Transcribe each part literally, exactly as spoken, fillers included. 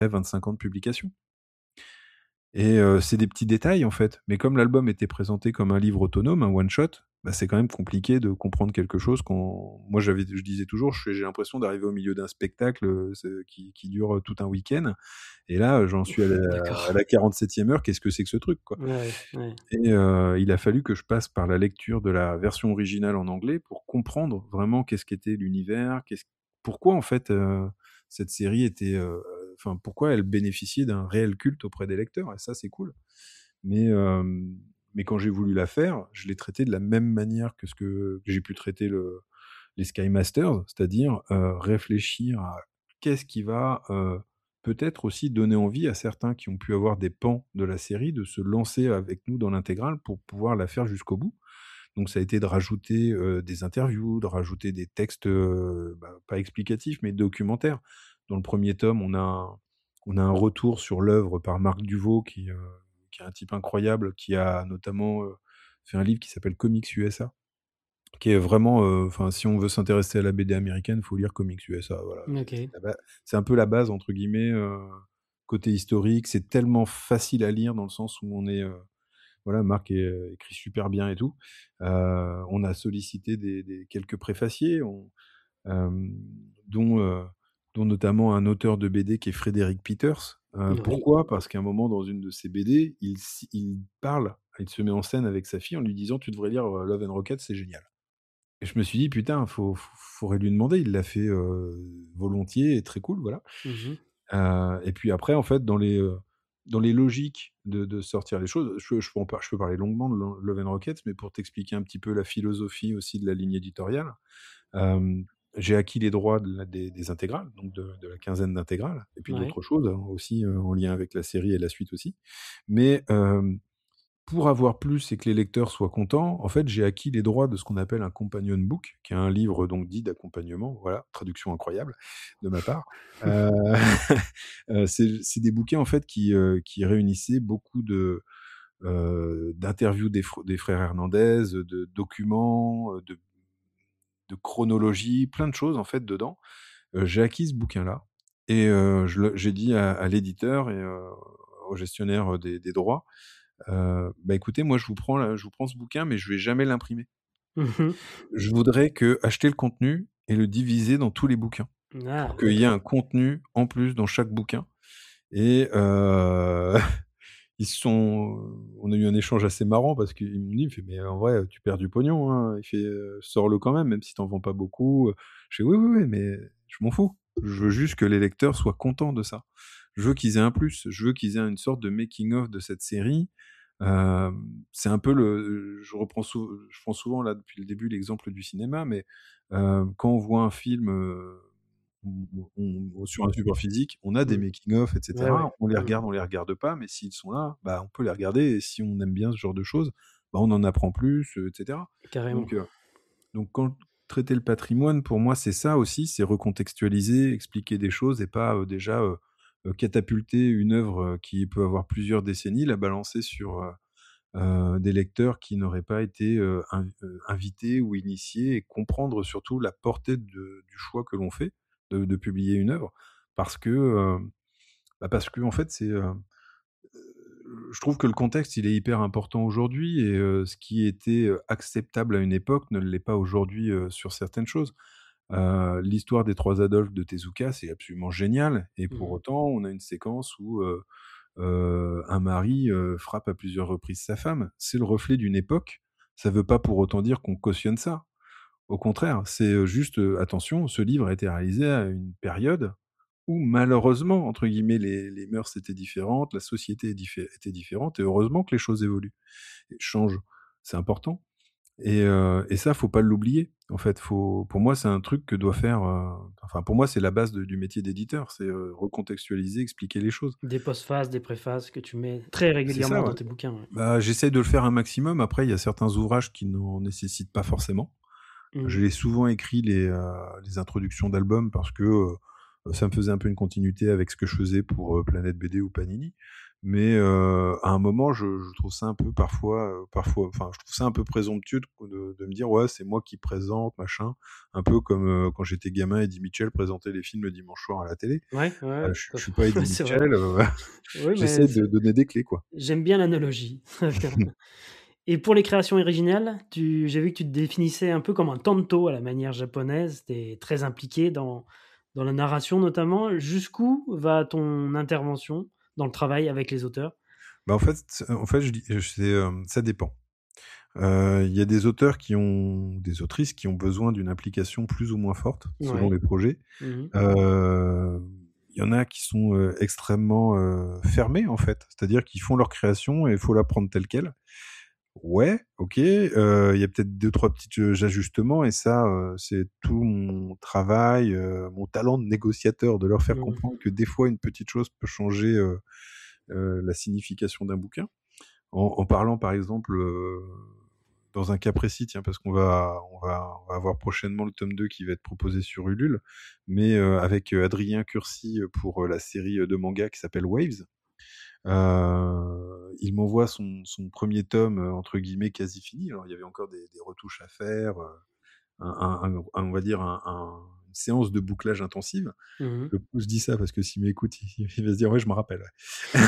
vingt-cinq ans de publication. Et euh, c'est des petits détails en fait. Mais comme l'album était présenté comme un livre autonome, un one-shot, bah, c'est quand même compliqué de comprendre quelque chose quand... Moi, j'avais, je disais toujours, j'ai l'impression d'arriver au milieu d'un spectacle euh, qui, qui dure tout un week-end. Et là, j'en suis à la, à D'accord. la quarante-septième heure. Qu'est-ce que c'est que ce truc, quoi? Ouais, ouais. Et euh, il a fallu que je passe par la lecture de la version originale en anglais pour comprendre vraiment qu'est-ce qu'était l'univers, qu'est-ce... pourquoi en fait euh, cette série était... euh, Enfin, pourquoi elle bénéficiait d'un réel culte auprès des lecteurs, et ça, c'est cool. Mais, euh, mais quand j'ai voulu la faire, je l'ai traitée de la même manière que ce que, que j'ai pu traiter le, les Sky Masters, c'est-à-dire euh, réfléchir à qu'est-ce qui va euh, peut-être aussi donner envie à certains qui ont pu avoir des pans de la série de se lancer avec nous dans l'intégrale pour pouvoir la faire jusqu'au bout. Donc ça a été de rajouter euh, des interviews, de rajouter des textes, euh, bah, pas explicatifs, mais documentaires. Dans le premier tome, on a, on a un retour sur l'œuvre par Marc Duvaux, qui, euh, qui est un type incroyable, qui a notamment euh, fait un livre qui s'appelle Comics U S A, qui est vraiment, enfin, euh, si on veut s'intéresser à la B D américaine, il faut lire Comics U S A. Voilà, Ok. c'est, c'est, c'est un peu la base entre guillemets. Euh, côté historique, c'est tellement facile à lire dans le sens où on est, euh, voilà, Marc est, euh, écrit super bien et tout. Euh, on a sollicité des, des quelques préfaciers, on, euh, dont, euh, dont notamment un auteur de B D qui est Frédéric Peters. Euh, Oui. pourquoi ? Parce qu'à un moment, dans une de ses B D, il, il parle, il se met en scène avec sa fille en lui disant « Tu devrais lire Love and Rockets, c'est génial ». Et je me suis dit, putain, faut, faut, faudrait lui demander. Il l'a fait euh, volontiers et très cool, voilà. Mm-hmm. Euh, et puis après, en fait, dans les, euh, dans les logiques de, de sortir les choses, je, je, peux en par, je peux parler longuement de Love and Rockets, mais pour t'expliquer un petit peu la philosophie aussi de la ligne éditoriale, euh, j'ai acquis les droits de la, des, des intégrales, donc de, de la quinzaine d'intégrales, et puis Ouais. d'autres choses hein, aussi euh, en lien avec la série et la suite aussi. Mais euh, pour avoir plus et que les lecteurs soient contents, en fait, j'ai acquis les droits de ce qu'on appelle un companion book, qui est un livre donc dit d'accompagnement. Voilà, traduction incroyable de ma part. Euh, euh, c'est, c'est des bouquins en fait qui, euh, qui réunissaient beaucoup de euh, d'interviews des, fr- des frères Hernandez, de documents, de, de chronologie, plein de choses en fait dedans. Euh, j'ai acquis ce bouquin-là et euh, je le- j'ai dit à, à l'éditeur et euh, au gestionnaire des, des droits. Euh, bah écoutez, moi je vous prends, là, je vous prends ce bouquin, mais je vais jamais l'imprimer. Mm-hmm. Je voudrais que acheter le contenu et le diviser dans tous les bouquins, Ah, pour qu'il y ait d'accord. un contenu en plus dans chaque bouquin. Et euh, ils sont, on a eu un échange assez marrant parce qu'il me dit, il fait, mais en vrai, tu perds du pognon. Hein. Il fait, euh, sors-le quand même, même si t'en vends pas beaucoup. Je fais, oui, oui, oui, mais je m'en fous. Je veux juste que les lecteurs soient contents de ça. Je veux qu'ils aient un plus. Je veux qu'ils aient une sorte de making-of de cette série. Euh, c'est un peu le, je reprends sou, je prends souvent là depuis le début l'exemple du cinéma, mais euh, quand on voit un film euh, on, on, sur un support physique, on a des Mm. making-of, Ouais, ouais. et cetera. On les Mm. regarde, on les regarde pas, mais s'ils sont là, bah on peut les regarder. Et si on aime bien ce genre de choses, bah on en apprend plus, euh, et cetera. Carrément. Donc, euh, donc quand traiter le patrimoine, pour moi, c'est ça aussi, c'est recontextualiser, expliquer des choses et pas euh, déjà euh, euh, catapulter une œuvre euh, qui peut avoir plusieurs décennies, la balancer sur euh, euh, des lecteurs qui n'auraient pas été euh, inv- euh, invités ou initiés et comprendre surtout la portée de, du choix que l'on fait de, de publier une œuvre parce que euh, bah parce que en fait c'est euh, je trouve que le contexte il est hyper important aujourd'hui et euh, ce qui était acceptable à une époque ne l'est pas aujourd'hui euh, sur certaines choses. Euh, l'histoire des trois Adolphes de Tezuka c'est absolument génial et pour Mm. autant on a une séquence où euh, euh, un mari euh, frappe à plusieurs reprises sa femme. C'est le reflet d'une époque. Ça ne veut pas pour autant dire qu'on cautionne ça. Au contraire, c'est juste, euh, attention, ce livre a été réalisé à une période où malheureusement, entre guillemets, les, les mœurs étaient différentes, la société était différente, et heureusement que les choses évoluent, et changent. C'est important. Et, euh, et ça, faut pas l'oublier. En fait, faut, pour moi, c'est un truc que doit faire. Euh, enfin, pour moi, c'est la base de, du métier d'éditeur, c'est euh, recontextualiser, expliquer les choses. Des postfaces, des préfaces que tu mets très C'est régulièrement ça, ouais. dans tes bouquins. Ouais. Bah, j'essaye de le faire un maximum. Après, il y a certains ouvrages qui n'en nécessitent pas forcément. Mm. J'ai souvent écrit les, euh, les introductions d'albums parce que euh, Ça me faisait un peu une continuité avec ce que je faisais pour, heu, Planète BD ou Panini. Mais, heu, à un moment, je je trouve ça un peu parfois, heu, parfois enfin, je trouve ça un peu présomptueux de de de me dire: «Ouais, c'est moi qui présente, machin». Un peu comme, heu, quand j'étais gamin, Eddie Mitchell présentait les films le dimanche soir à la télé. Ouais, ouais, Heu, ouais, je tout à je suis pas fait. Eddie C'est vrai. Mitchell, heu, Oui, mais j'essaie de c'est donner des clés, quoi. j'aime bien l'analogie. Très bien. Et pour les créations originales, tu j'ai vu que tu te définissais un peu comme un tanto à la manière japonaise. Tu es très impliqué dans dans la narration notamment. Jusqu'où va ton intervention dans le travail avec les auteurs? Bah, en fait, en fait, je dis c'est, hem, ça dépend. Heu, il y a des auteurs qui ont des autrices qui ont besoin d'une implication plus ou moins forte, selon Ouais. les projets. Mmh mh. Heu, il y en a qui sont, heu, extrêmement, heu, fermés, en fait. C'est-à-dire qu'ils font leur création et il faut la prendre telle quelle. Ouais, OK, heu, il y a peut-être deux trois petits j ajustements et ça, heu, c'est tout mon travail, heu, mon talent de négociateur de leur faire Mmh. comprendre que des fois une petite chose peut changer, heu heu, la signification d'un bouquin. En en parlant par exemple, heu, dans un cas précis, tiens, parce qu'on va on va on va avoir prochainement le tome deux qui va être proposé sur Ulule, mais heu, avec, heu, Adrien Curcy, heu, pour, heu, la série, heu, de manga qui s'appelle Waves. Heu, il m'envoie son son premier tome, heu, entre guillemets «quasi fini». Alors il y avait encore des des retouches à faire, heu, un un un on va dire un un une séance de bouclage intensive. Mmh mh. Je je dis ça parce que s'il m'écoute, il il va se dire: «Ouais, je me rappelle, ouais».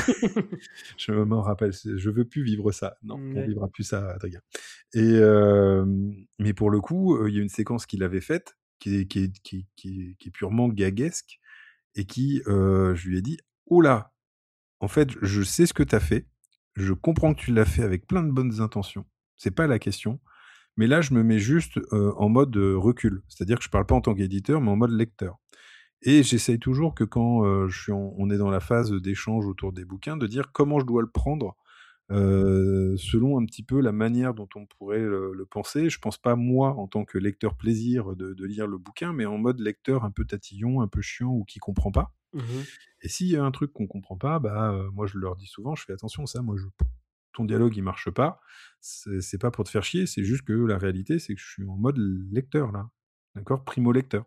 Je m'en rappelle, c'est je veux plus vivre ça. Non, on Mouais. vivra plus ça, Adrien. Et hem, mais pour le coup, heu, il y a une séquence qu'il avait faite qui est qui est qui est qui est qui est purement gaguesque et qui, heu, je lui ai dit: «Ouh là! En fait, je sais ce que tu as fait. Je comprends que tu l'as fait avec plein de bonnes intentions. C'est pas la question. Mais là, je me mets juste, heu, en mode, heu, recul. C'est-à-dire que je parle pas en tant qu'éditeur, mais en mode lecteur. Et j'essaye toujours que quand, heu, je suis en on est dans la phase d'échange autour des bouquins, de dire comment je dois le prendre, heu, selon un petit peu la manière dont on pourrait le le penser. Je pense pas moi, en tant que lecteur plaisir, de de lire le bouquin, mais en mode lecteur un peu tatillon, un peu chiant ou qui comprend pas. Mmh mh. Et s'il y a un truc qu'on comprend pas, bah, heu, moi je leur dis souvent, je fais: «Attention, ça, moi je ton dialogue il marche pas, c'est c'est pas pour te faire chier, c'est juste que la réalité, c'est que je suis en mode lecteur là, d'accord? Primo lecteur».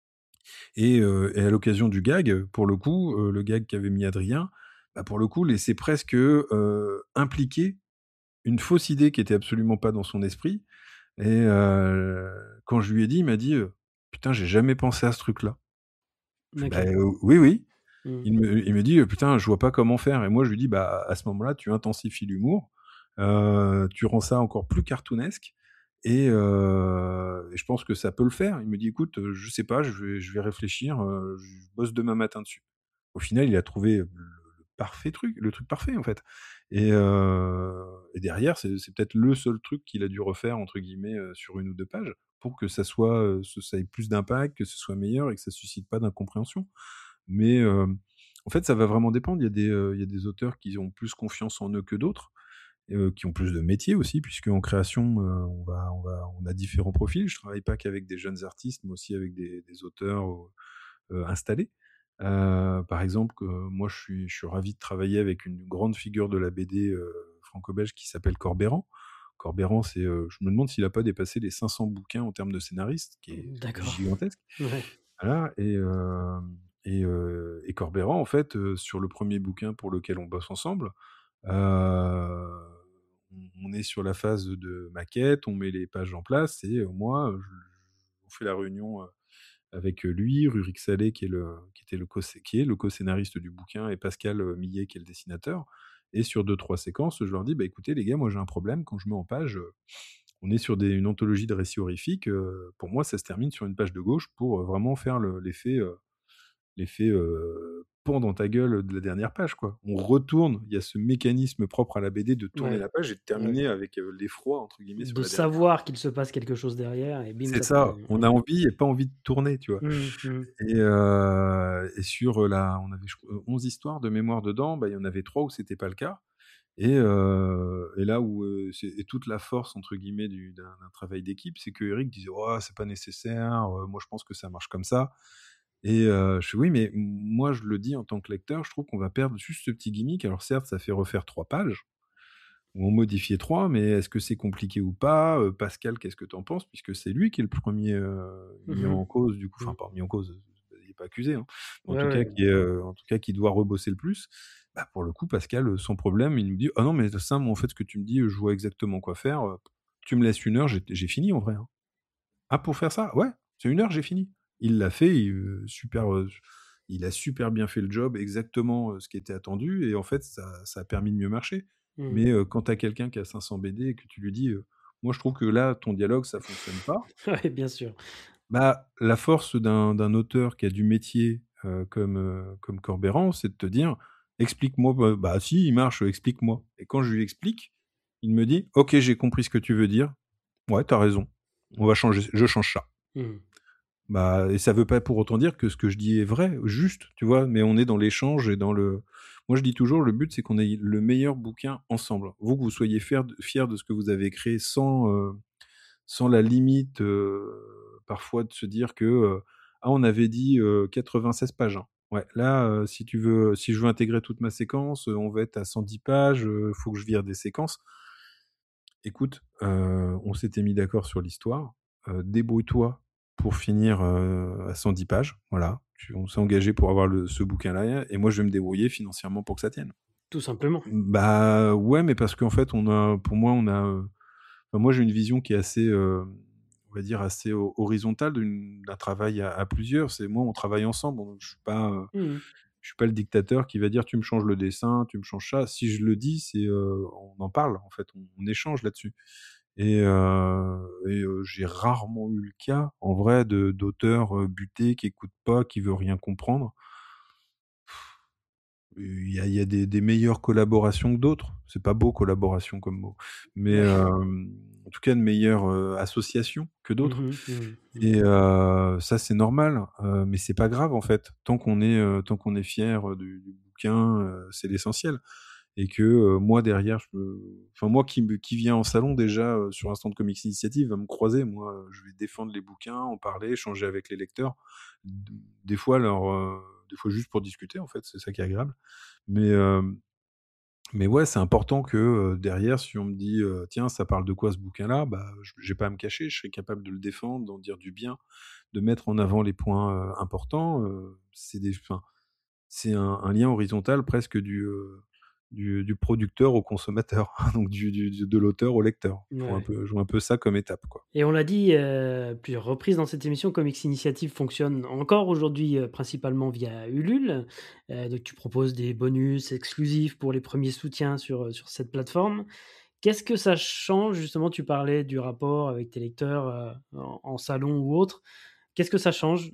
Et heu et à l'occasion du gag, pour le coup, heu, le gag qu'avait mis Adrien, bah, pour le coup, laissait presque, heu, impliquer une fausse idée qui était absolument pas dans son esprit et heu, quand je lui ai dit, il m'a dit, heu: «Putain, j'ai jamais pensé à ce truc-là». Je fais: «Bah, OK. heu, oui, oui». Mmh. Il me il me dit: «Putain, je vois pas comment faire» et moi je lui dis: «Bah, à ce moment-là, tu intensifies l'humour, heu, tu rends ça encore plus cartoonesque et heu et je pense que ça peut le faire». Il me dit: «Écoute, heu, je sais pas, je vais je vais réfléchir, heu, je bosse demain matin dessus». Au final, il a trouvé le le parfait truc, le truc parfait, en fait et heu et derrière, c'est c'est peut-être le seul truc qu'il a dû «refaire» entre guillemets, heu, sur une ou deux pages pour que ça soit, heu, ce ça ait plus d'impact, que ce soit meilleur et que ça suscite pas d'incompréhension. Mais hem, en fait, ça va vraiment dépendre. Il y a des, heu, il y a des auteurs qui ont plus confiance en eux que d'autres, heu, qui ont plus de métier aussi puisqu'en création, heu, on va on va on a différents profils. Je travaille pas qu'avec des jeunes artistes, mais aussi avec des des auteurs, heu, installés. Heu, par exemple, que moi je suis je suis ravi de travailler avec une grande figure de la B D, heu, franco-belge qui s'appelle Corbeyran. Corbeyran, c'est, heu, je me demande s'il a pas dépassé les cinq cents bouquins en termes de scénariste, ce qui est ce qui est D'accord. gigantesque. Ouais. Voilà et hem et heu et Corbeyran, en fait, heu, sur le premier bouquin pour lequel on bosse ensemble, heu, on on est sur la phase de maquette, on met les pages en place et heu, moi, je on fait la réunion, heu, avec, heu, lui, Rurik Salé qui est le qui était le co-scé qui est le co-scénariste du bouquin et Pascal, heu, Millet qui est le dessinateur et sur deux trois séquences, je leur dis: «Bah, écoutez les gars, moi j'ai un problème quand je mets en page, heu, on est sur des une anthologie de récits horrifiques, heu, pour moi ça se termine sur une page de gauche pour, heu, vraiment faire le l'effet, heu, l'effet, heu, pan dans ta gueule de la dernière page, quoi». On retourne, il y a ce mécanisme propre à la B D de tourner Ouais. la page et de Ouais. terminer avec, heu, «l'effroi» entre guillemets sur De la dernière. savoir qu'il se passe quelque chose derrière et bim, C'est ça ça, termine. on Ouais. a envie et pas envie de tourner, tu vois? Mmh mh. Et heu et sur, heu, la on avait je c heu, onze histoires de mémoire dedans, bah, il y en avait trois où c'était pas le cas et heu et là où, heu, c'est et toute la «force» entre guillemets du d'un d'un travail d'équipe, c'est qu'Eric disait: «Oh, c'est pas nécessaire, heu, moi je pense que ça marche comme ça» et heu, je fais: «Oui, mais m moi je le dis en tant que lecteur, je trouve qu'on va perdre juste ce petit gimmick». Alors certes, ça fait refaire trois pages ou en modifier trois, mais est-ce que c'est compliqué ou pas? Heu, Pascal, qu'est-ce que tu en penses? Puisque c'est lui qui est le premier, heu, Mmh mis mh. en cause du coup, enfin Mmh. pas mis en cause, heu, il est pas accuser, hein, mais en Ouais, tout cas ouais. qui est, heu, en tout cas qui doit rebosser le plus, bah, pour le coup Pascal, heu, sans problème, il me dit: «Ah non mais ça, moi en fait ce que tu me dis, heu, je vois exactement quoi faire, heu, tu me laisses une heure, j'ai j'ai fini en vrai, hein». «Ah pour faire ça? Ouais, c'est une heure, j'ai fini». Il l'a fait, il, heu, super, heu, il a super bien fait le job, exactement, heu, ce qui était attendu et en fait ça ça a permis de mieux marcher. Mmh. Mais, heu, quand tu as quelqu'un qui a cinq cents B D et que tu lui dis, heu: «Moi je trouve que là, ton dialogue ça fonctionne pas». Ouais, bien sûr. Bah, la force d'un d'un auteur qui a du métier, heu, comme, heu, comme Corberan, c'est de te dire: «Explique-moi, bah bah si, il marche, heu, explique-moi» et quand je lui explique, il me dit: «OK, j'ai compris ce que tu veux dire. Ouais, tu as raison. On va changer je change ça». Mmh. Bah et ça veut pas pour autant dire que ce que je dis est vrai, juste, tu vois? Mais on est dans l'échange et dans le moi je dis toujours: «Le but, c'est qu'on ait le meilleur bouquin ensemble». Vous, que vous soyez fiers de fiers de ce que vous avez créé sans, heu, sans la limite, heu, parfois de se dire que, heu: «Ah on avait dit, heu, quatre-vingt-seize pages, hein. Ouais, là, heu, si tu veux si je veux intégrer toute ma séquence, heu, on va être à cent dix pages, heu, faut que je vire des séquences». Écoute, heu, on s'était mis d'accord sur l'histoire, heu, débrouille-toi pour finir, heu, à cent dix pages, voilà. Tu on s'est engagé pour avoir le ce bouquin-là et moi je vais me débrouiller financièrement pour que ça tienne. Tout simplement. Bah, ouais, mais parce qu'en fait on a pour moi on a, heu, enfin moi j'ai une vision qui est assez, heu, on va dire assez ho horizontale d'une d'un travail à à plusieurs. C'est moi on travaille ensemble, donc je suis pas, heu, Mmh mh. je suis pas le dictateur qui va dire: «Tu me changes le dessin, tu me changes ça». Si je le dis, c'est, heu, on en parle en fait, on on échange là-dessus et heu et heu, j'ai rarement eu le cas en vrai de d'auteur, heu, buté qui écoute pas, qui veut rien comprendre. Il y a il y a des des meilleures collaborations que d'autres. C'est pas beau collaboration comme mot, mais Ouais. hem, en tout cas de meilleures, heu, associations que Mmh d'autres mh. Mmh. Mmh. et heu, ça c'est normal, heu, mais c'est pas grave en fait. Tant qu'on est, heu, tant qu'on est fiers, heu, du du bouquin, heu, c'est l'essentiel et que, heu, moi derrière je me enfin moi qui me qui vient en salon déjà, heu, sur un stand Comics Initiative va me croiser, moi, heu, je vais défendre les bouquins, en parler, échanger avec les lecteurs. D des fois leur, heu, des fois juste pour discuter en fait, c'est ça qui est agréable. Mais hem, mais ouais, c'est important que, heu, derrière si on me dit, heu: «Tiens, ça parle de quoi ce bouquin-là?» bah, j j'ai pas à me cacher, je serai capable de le défendre, d'en dire du bien, de mettre en avant les points, heu, importants, heu, c'est des enfin, c'est un un lien horizontal presque du, heu, du du producteur au consommateur, donc du du de l'auteur au lecteur. Je vois un Ouais. peu je vois un peu ça comme étape, quoi. Et on l'a dit, heu, plusieurs reprises dans cette émission, Comics Initiative fonctionne encore aujourd'hui, heu, principalement via Ulule. Heu, donc tu proposes des bonus exclusifs pour les premiers soutiens sur, heu, sur cette plateforme. Qu'est-ce que ça change justement? Tu parlais du rapport avec tes lecteurs, heu, en en salon ou autre. Qu'est-ce que ça change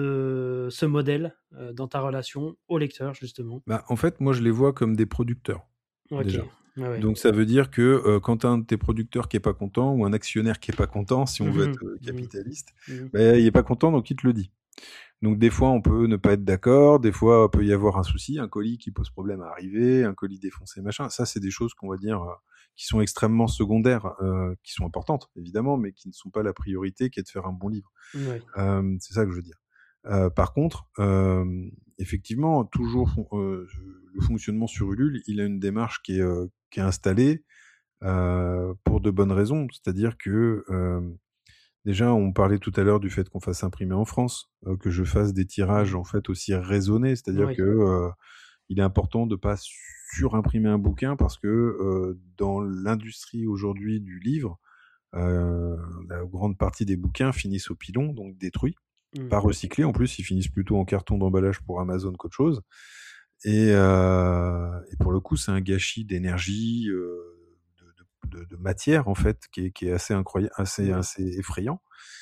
de ce modèle, heu, dans ta relation au lecteur justement? Bah, en fait, moi je les vois comme des producteurs, OK. déjà. Ouais, ouais. Donc ça veut dire que, heu, quand tu as un de tes producteurs qui est pas content ou un actionnaire qui est pas content, si on Mmh veut mh. être, heu, Mmh. capitaliste, Mmh. bah, il est pas content donc il te le dit. Donc des fois, on peut ne pas être d'accord, des fois, peut y avoir un souci, un colis qui pose problème à arriver, un colis défoncé, machin. Ça, c'est des choses qu'on va dire, heu, qui sont extrêmement secondaires, heu, qui sont importantes évidemment, mais qui ne sont pas la priorité qui est de faire un bon livre. Moui. Hem, c'est ça que je veux dire. Heu, par contre, hem, effectivement, toujours fon heu, le fonctionnement sur Ulule, il a une démarche qui est, heu, qui est installée, heu, pour de bonnes raisons. C'est-à-dire que, hem, déjà, on parlait tout à l'heure du fait qu'on fasse imprimer en France, heu, que je fasse des tirages, Mmh. en fait, aussi raisonnés. C'est-à-dire que, Oui. heu, il est important de pas surimprimer un bouquin parce que, heu, dans l'industrie aujourd'hui du livre, heu, la grande partie des bouquins finissent au pilon, donc détruits, Mmh. pas recyclés en plus, ils finissent plutôt en carton d'emballage pour Amazon qu'autre chose et heu et pour le coup, c'est un gâchis d'énergie, heu, de de de de matière, en fait, qui est qui est assez incroya assez Mouais. assez effrayant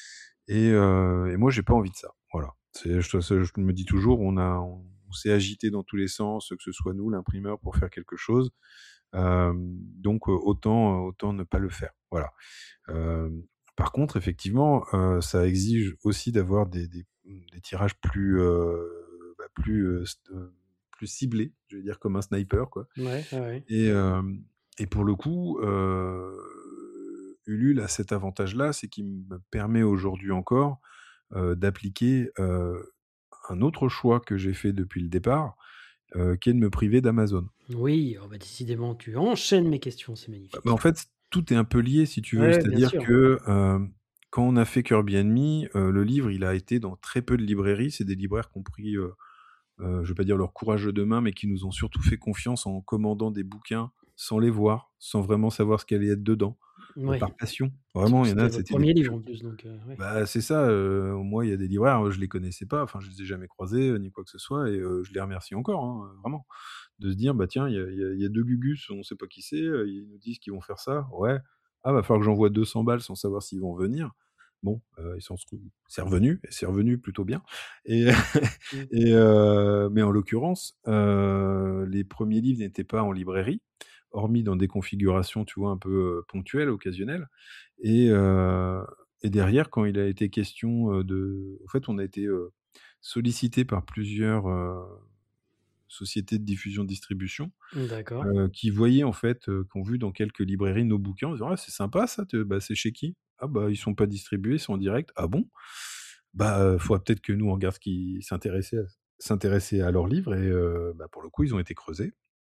et heu et moi, j'ai pas envie de ça. Voilà. C'est je je je me dis toujours: «On a on s'est agité dans tous les sens, que ce soit nous, l'imprimeur, pour faire quelque chose, hem, donc heu, autant, heu, autant ne pas le faire». Voilà. Hem, par contre, effectivement, heu, ça exige aussi d'avoir des des mmh, des tirages plus, heu, bah, plus, heu, st heu, plus ciblés, je vais dire comme un sniper, quoi Ouais, ouais, ouais. et hem et pour le coup, heu, Ulule a cet avantage-là, c'est qu'il me permet aujourd'hui encore, heu, d'appliquer, heu, un autre choix que j'ai fait depuis le départ, heu, qui est de me priver d'Amazon. Oui, oh bah, décidément, tu enchaînes mes questions, c'est Bah bah, en magnifique. fait, tout est un peu lié si tu veux. Ouais, bien C'est-à-dire sûr. que, hem, quand on a fait Kirby Enemy, heu, le livre, il a été dans très peu de librairies. C'est des libraires qui ont pris, heu heu, je vais pas dire leur courage à deux mains, mais qui nous ont surtout fait confiance en commandant des bouquins sans les voir, sans vraiment savoir ce qu'il allait être dedans, heu, Ouais. par passion. Surtout Vraiment, que il y en a, c'était votre c'était des premier coups de livre cœur. en plus, donc heu, ouais. Bah, c'est ça, heu, moi, il y a des libraires, je les connaissais pas, enfin, je les ai jamais croisés, heu, ni quoi que ce soit et heu, je les remercie encore, hein, heu, vraiment. De se dire: «Bah, tiens, il y a il y a il y a deux Gugus, on sait pas qui c'est, heu, ils nous disent qu'ils vont faire ça. Ouais. Ah, va falloir que j'envoie deux cents balles sans savoir s'ils vont venir». Bon, heu, ils s'en sont c'est revenu et c'est revenu plutôt bien et Mmh. et heu, mais en l'occurrence, heu, les premiers livres n'étaient pas en librairie, hormis dans des configurations, tu vois, un peu, heu, ponctuelles, occasionnelles et heu et derrière, quand il a été question, heu, de en fait, on a été, heu, sollicités par plusieurs, heu, sociétés de diffusion-distribution, D'accord. heu, qui voyaient, en fait, heu, qui ont vu dans quelques librairies nos bouquins en disant: «Ah, c'est sympa ça, te bah, c'est chez qui?» «Ah bah, ils sont pas distribués, ils sont en direct». «Ah bon?» «Bah, heu, faudra peut-être que nous on regarde ce qui» s'intéresser à s'intéresser à leurs livres et heu, bah, pour le coup, ils ont été creusés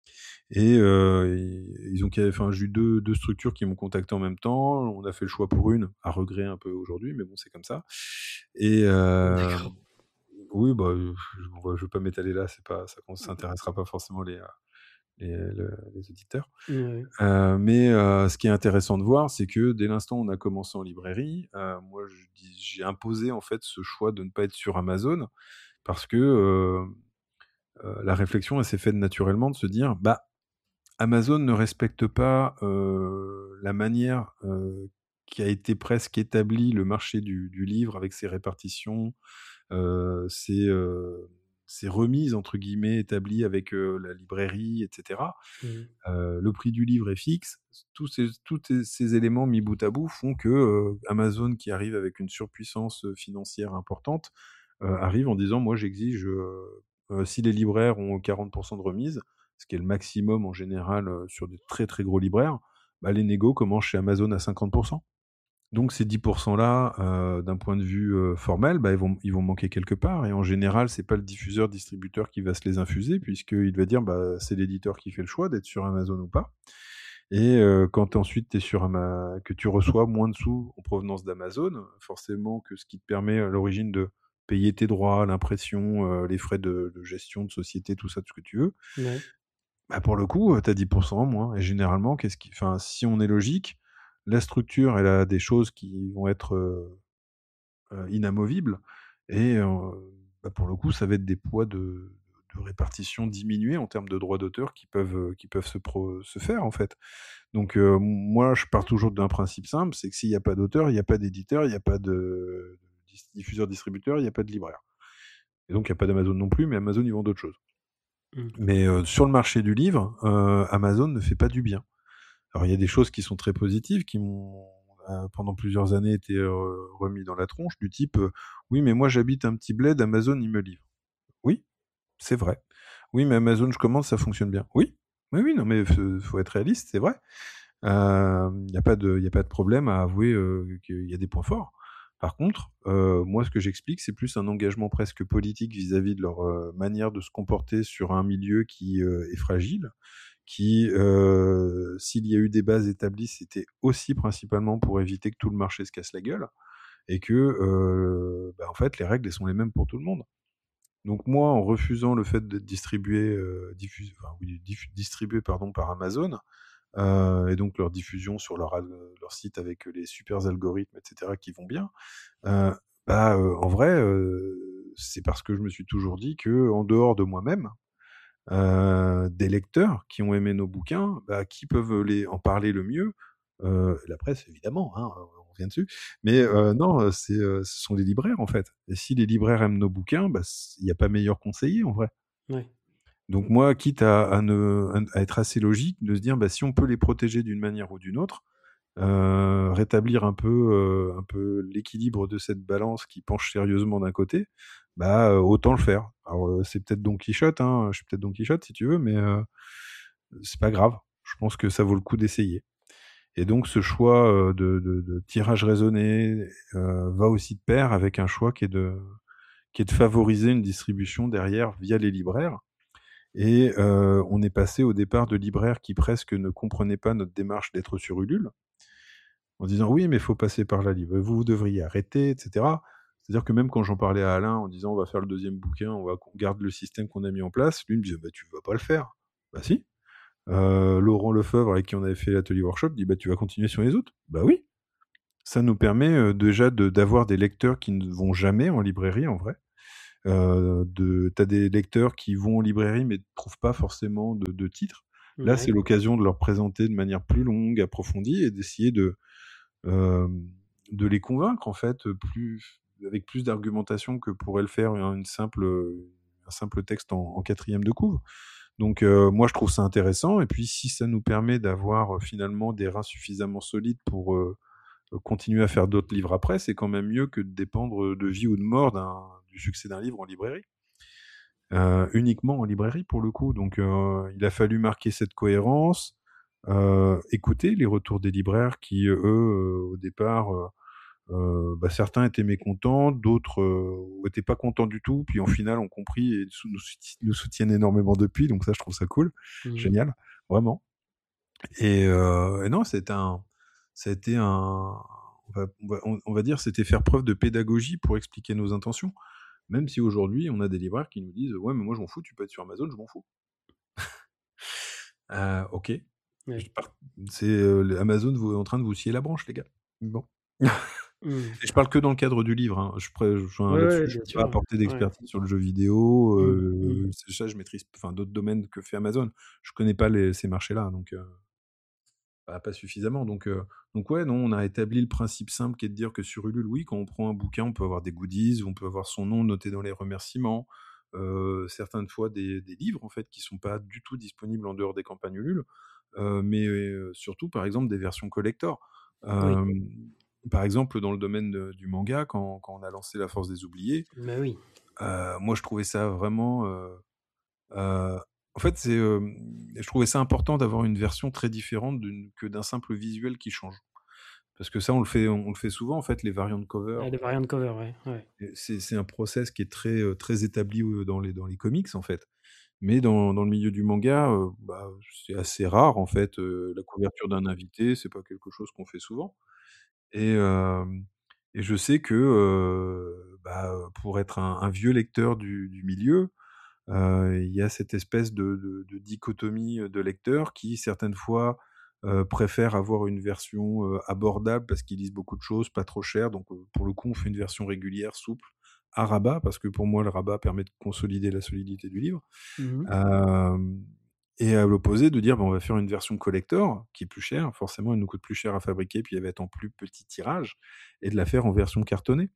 et heu, i ils ont qué enfin, j'ai eu deux deux structures qui m'ont contacté en même temps. On a fait le choix pour une, à regret un peu aujourd'hui, mais bon, c'est comme ça et hem, D'accord. oui, bah, heu, je on va je veux pas m'étaler là, c'est pas ça con ça intéressera pas forcément les, heu, les le les auditeurs. Ouais. Heu, mais heu, ce qui est intéressant de voir, c'est que dès l'instant où on a commencé en librairie, heu, moi je dis j'ai imposé en fait ce choix de ne pas être sur Amazon parce que, heu heu, la réflexion elle s'est faite naturellement de se dire: «Bah, Amazon ne respecte pas, heu, la manière, heu, qui a été presque établie, le marché du du livre avec ses répartitions, heu, ses, heu, ses remises entre guillemets établies avec, heu, la librairie et cetera». Mmh. Heu, le prix du livre est fixe. Tous ces tous tes ces éléments mis bout à bout font que, heu, Amazon qui arrive avec une surpuissance, heu, financière importante, heu, arrive en disant: «Moi j'exige, heu heu, si les libraires ont quarante pour cent de remise», ce qui est le maximum en général, heu, sur des très, très gros libraires, bah, les négos commencent chez Amazon à cinquante pour cent. Donc ces dix pour cent là, heu, d'un point de vue, heu, formel, bah, ils vont ils vont manquer quelque part et en général, c'est pas le diffuseur, distributeur qui va se les infuser puisqu'il va dire: «Bah, c'est l'éditeur qui fait le choix d'être sur Amazon ou pas» et heu, quand ensuite tu es sur Ama que tu reçois moins de sous en provenance d'Amazon, forcément que ce qui te permet à l'origine de payer tes droits, l'impression, heu, les frais de de gestion de société, tout ça, tout ce que tu veux Ouais. bah, pour le coup, heu, tu as dix pour cent en moins et généralement, qu'est-ce qui enfin, si on est logique, la structure, elle a des choses qui vont être, heu heu, inamovibles et heu, bah, pour le coup, ça va être des poids de de répartition diminués en termes de droits d'auteur qui peuvent, heu, qui peuvent se pro se faire, en fait. Donc heu, moi, je pars toujours d'un principe simple, c'est que s'il y a pas d'auteur, il y a pas d'éditeur, il y a pas de dis diffuseur-distributeur, il y a pas de libraire et donc il y a pas d'Amazon non plus, mais Amazon, ils vendent d'autres choses. Mmh. Mais heu, sur le marché du livre, heu, Amazon ne fait pas du bien. Alors il y a des choses qui sont très positives, qui m'ont, heu, pendant plusieurs années été, heu, remis dans la tronche du type, heu: «Oui, mais moi j'habite un petit bled, Amazon il me livre». Oui, c'est vrai. «Oui, mais Amazon je commande, ça fonctionne bien». Oui, oui, oui, non mais fe faut être réaliste, c'est vrai. Hem, il y a pas de il y a pas de problème à avouer, heu, qu'il y a des points forts. Par contre, heu, moi ce que j'explique, c'est plus un engagement presque politique vis-à-vis de leur, heu, manière de se comporter sur un milieu qui, heu, est fragile, qui, heu, s'il y a eu des bases établies, c'était aussi principalement pour éviter que tout le marché se casse la gueule et que, heu, bah, en fait, les règles, elles sont les mêmes pour tout le monde. Donc moi, en refusant le fait d'être distribué, heu, diffusé enfin oui, diff distribué pardon par Amazon, heu et donc leur diffusion sur leur al leur site avec les supers algorithmes et cetera qui vont bien, heu, bah, heu, en vrai, heu, c'est parce que je me suis toujours dit qu'en dehors de moi-même, heu, des lecteurs qui ont aimé nos bouquins, bah, qui peuvent les en parler le mieux? Heu, la presse évidemment, hein, on revient dessus, mais Mmh. heu, non, heu, c'est, heu, ce sont les libraires en fait et si les libraires aiment nos bouquins, bah, s il y a pas meilleur conseiller en vrai. Ouais. Donc moi, quitte à à ne à n à être assez logique, de se dire: «Bah, si on peut les protéger d'une manière ou d'une autre, heu, rétablir un peu, heu, un peu l'équilibre de cette balance qui penche sérieusement d'un côté, bah, heu, autant le faire». Alors, heu, c'est peut-être Don Quichotte, hein, je suis peut-être Don Quichotte si tu veux, mais heu, c'est pas grave. Je pense que ça vaut le coup d'essayer et donc ce choix, heu, de de de tirage raisonné, heu, va aussi de pair avec un choix qui est de qui est de favoriser une distribution derrière via les libraires et heu, on est passé au départ de libraires qui presque ne comprenaient pas notre démarche d'être sur Ulule. en disant: «Oui, mais il faut passer par là, livre. Vous, vous devriez arrêter» et cetera. C'est-à-dire que même quand j'en parlais à Alain en disant: «On va faire le deuxième bouquin, on va qu'on garde le système qu'on a mis en place», lui me disait: «Bah, tu vas pas le faire». «Bah si». Heu, Laurent Lefebvre, avec qui on avait fait l'atelier workshop, dit: «Bah, tu vas continuer sur les autres». «Bah oui». Ça nous permet, heu, déjà de d'avoir des lecteurs qui ne vont jamais en librairie, en vrai. Heu, de tu as des lecteurs qui vont en librairie, mais ne trouvent pas forcément de de titres. Là, c'est Ouais. l'occasion de leur présenter de manière plus longue, approfondie et d'essayer de, hem, de les convaincre, en fait, heu, plus avec plus d'argumentation que pourrait le faire un une simple, heu, un simple texte en en quatrième de couve. Donc heu, moi, je trouve ça intéressant et puis si ça nous permet d'avoir, heu, finalement des reins suffisamment solides pour, heu, heu, continuer à faire d'autres livres après, c'est quand même mieux que de dépendre, heu, de vie ou de mort d'un du succès d'un livre en librairie. Heu, uniquement en librairie pour le coup, donc heu, il a fallu marquer cette cohérence, heu, écouter les retours des libraires qui, eux, heu, au départ, heu heu, bah, certains étaient mécontents, d'autres, heu, étaient pas contents du tout, puis en final ont compris et sou nous sout nous soutiennent énormément depuis, donc ça je trouve ça cool, Mmh mh. génial, vraiment. Et heu, et non, c'est un ça a été un on va on va on on va dire, c'était faire preuve de pédagogie pour expliquer nos intentions. Même si aujourd'hui, on a des libraires qui nous disent: «Ouais, mais moi je m'en fous, tu peux être sur Amazon, je m'en fous». Heu, OK. Je Ouais. par c'est, heu, le Amazon vous est en train de vous scier la branche les gars. Bon. Mmh. Et je parle que dans le cadre du livre, hein. Je pré enfin Ouais, là-dessus, ouais, je bien peux pas sûr. apporter Ouais. d'expertise sur le jeu vidéo, Mmh. heu, Mmh. c'est ça je maîtrise enfin d'autres domaines que fait Amazon. Je connais pas les ces marchés-là, donc heu Bah, pas suffisamment donc heu, donc ouais, non, on a établi le principe simple qui est de dire que sur Ulule, oui, quand on prend un bouquin, on peut avoir des goodies, on peut avoir son nom noté dans les remerciements, heu, certaines fois des des livres, en fait, qui sont pas du tout disponibles en dehors des campagnes Ulule, heu, mais heu, surtout, par exemple, des versions collector. Oui. Hem, par exemple, dans le domaine de du manga, quand quand on a lancé La Force des Oubliés, Bah oui. heu, moi, je trouvais ça vraiment, heu Heu, en fait, c'est, hem, je trouvais ça important d'avoir une version très différente d'une que d'un simple visuel qui change. Parce que ça, on le fait on le fait souvent, en fait, les variantes cover, Ah, les variantes cover, ouais, ouais. et c'est c'est un process qui est très, heu, très établi, heu, dans les dans les comics, en fait. Mais dans dans le milieu du manga, heu, bah, c'est assez rare, en fait, heu, la couverture d'un invité, c'est pas quelque chose qu'on fait souvent et hem et je sais que, heu, bah, heu, pour être un un vieux lecteur du du milieu, Heu, il y a cette espèce de de de dichotomie, heu, de lecteurs qui certaines fois, heu, préfèrent avoir une version, heu, abordable parce qu'ils lisent beaucoup de choses, pas trop cher donc heu, pour le coup, on fait une version régulière, souple, à rabat parce que pour moi le rabat permet de consolider la solidité du livre. Mmh mh. Hem Et à l'opposé de dire: «Bah, on va faire une version collector qui est plus chère, forcément elle nous coûte plus cher à fabriquer puis elle va être en plus petit tirage et de la faire en version cartonnée».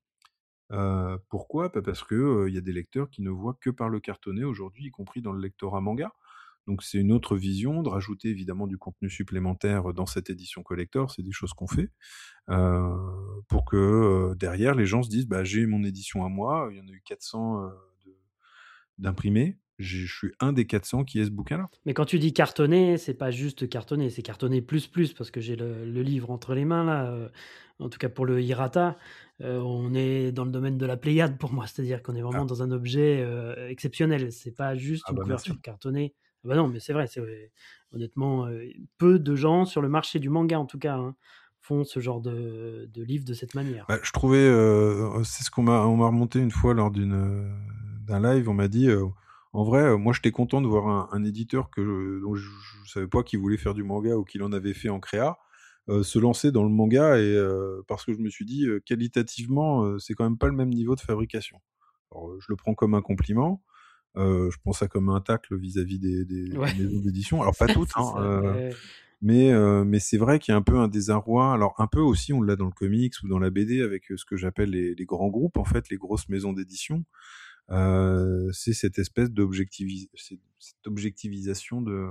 Heu, pourquoi? Bah, parce que, heu, il y a des lecteurs qui ne voient que par le cartonné aujourd'hui, y compris dans le lectorat manga. Donc c'est une autre vision de rajouter évidemment du contenu supplémentaire, dans cette édition collector, c'est des choses qu'on fait, heu, pour que, heu, derrière les gens se disent: «Bah, j'ai mon édition à moi, il y en a eu quatre cents, heu, de d'imprimés, j'ai je suis un des quatre cents qui ait ce bouquin-là». Mais quand tu dis cartonné, c'est pas juste cartonné, c'est cartonné plus, plus parce que j'ai le le livre entre les mains là, heu, en tout cas pour le Hirata, heu, on est dans le domaine de la Pléiade pour moi. C'est-à-dire qu'on est Ah, vraiment dans un objet, heu, exceptionnel. C'est pas juste ah une bah, couverture merci. cartonnée. Ah bah, non, mais c'est vrai, c'est vrai. Honnêtement, heu, peu de gens sur le marché du manga en tout cas, hein, font ce genre de de livre de cette manière. Bah, je trouvais, heu, c'est ce qu'on m'a on m'a remonté une fois lors d'une, heu, d'un live. On m'a dit, heu: «En vrai, heu, moi j'étais content de voir un un éditeur que je dont je je savais pas qu'il voulait faire du manga ou qu'il en avait fait en créa, heu, se lancer dans le manga et heu, parce que je me suis dit, heu, qualitativement, heu, c'est quand même pas le même niveau de fabrication». Alors, heu, je le prends comme un compliment, heu, je prends ça comme un tacle vis-à-vis des des Ouais, des maisons d'édition. Alors pas toutes, c'est hein, ça, heu ouais, mais heu, mais c'est vrai qu'il y a un peu un désarroi. Alors un peu aussi, on l'a dans le comics ou dans la B D avec, heu, ce que j'appelle les les grands groupes, en fait, les grosses maisons d'édition. Heu, c'est cette espèce d'objectivis c'est cette objectivisation de,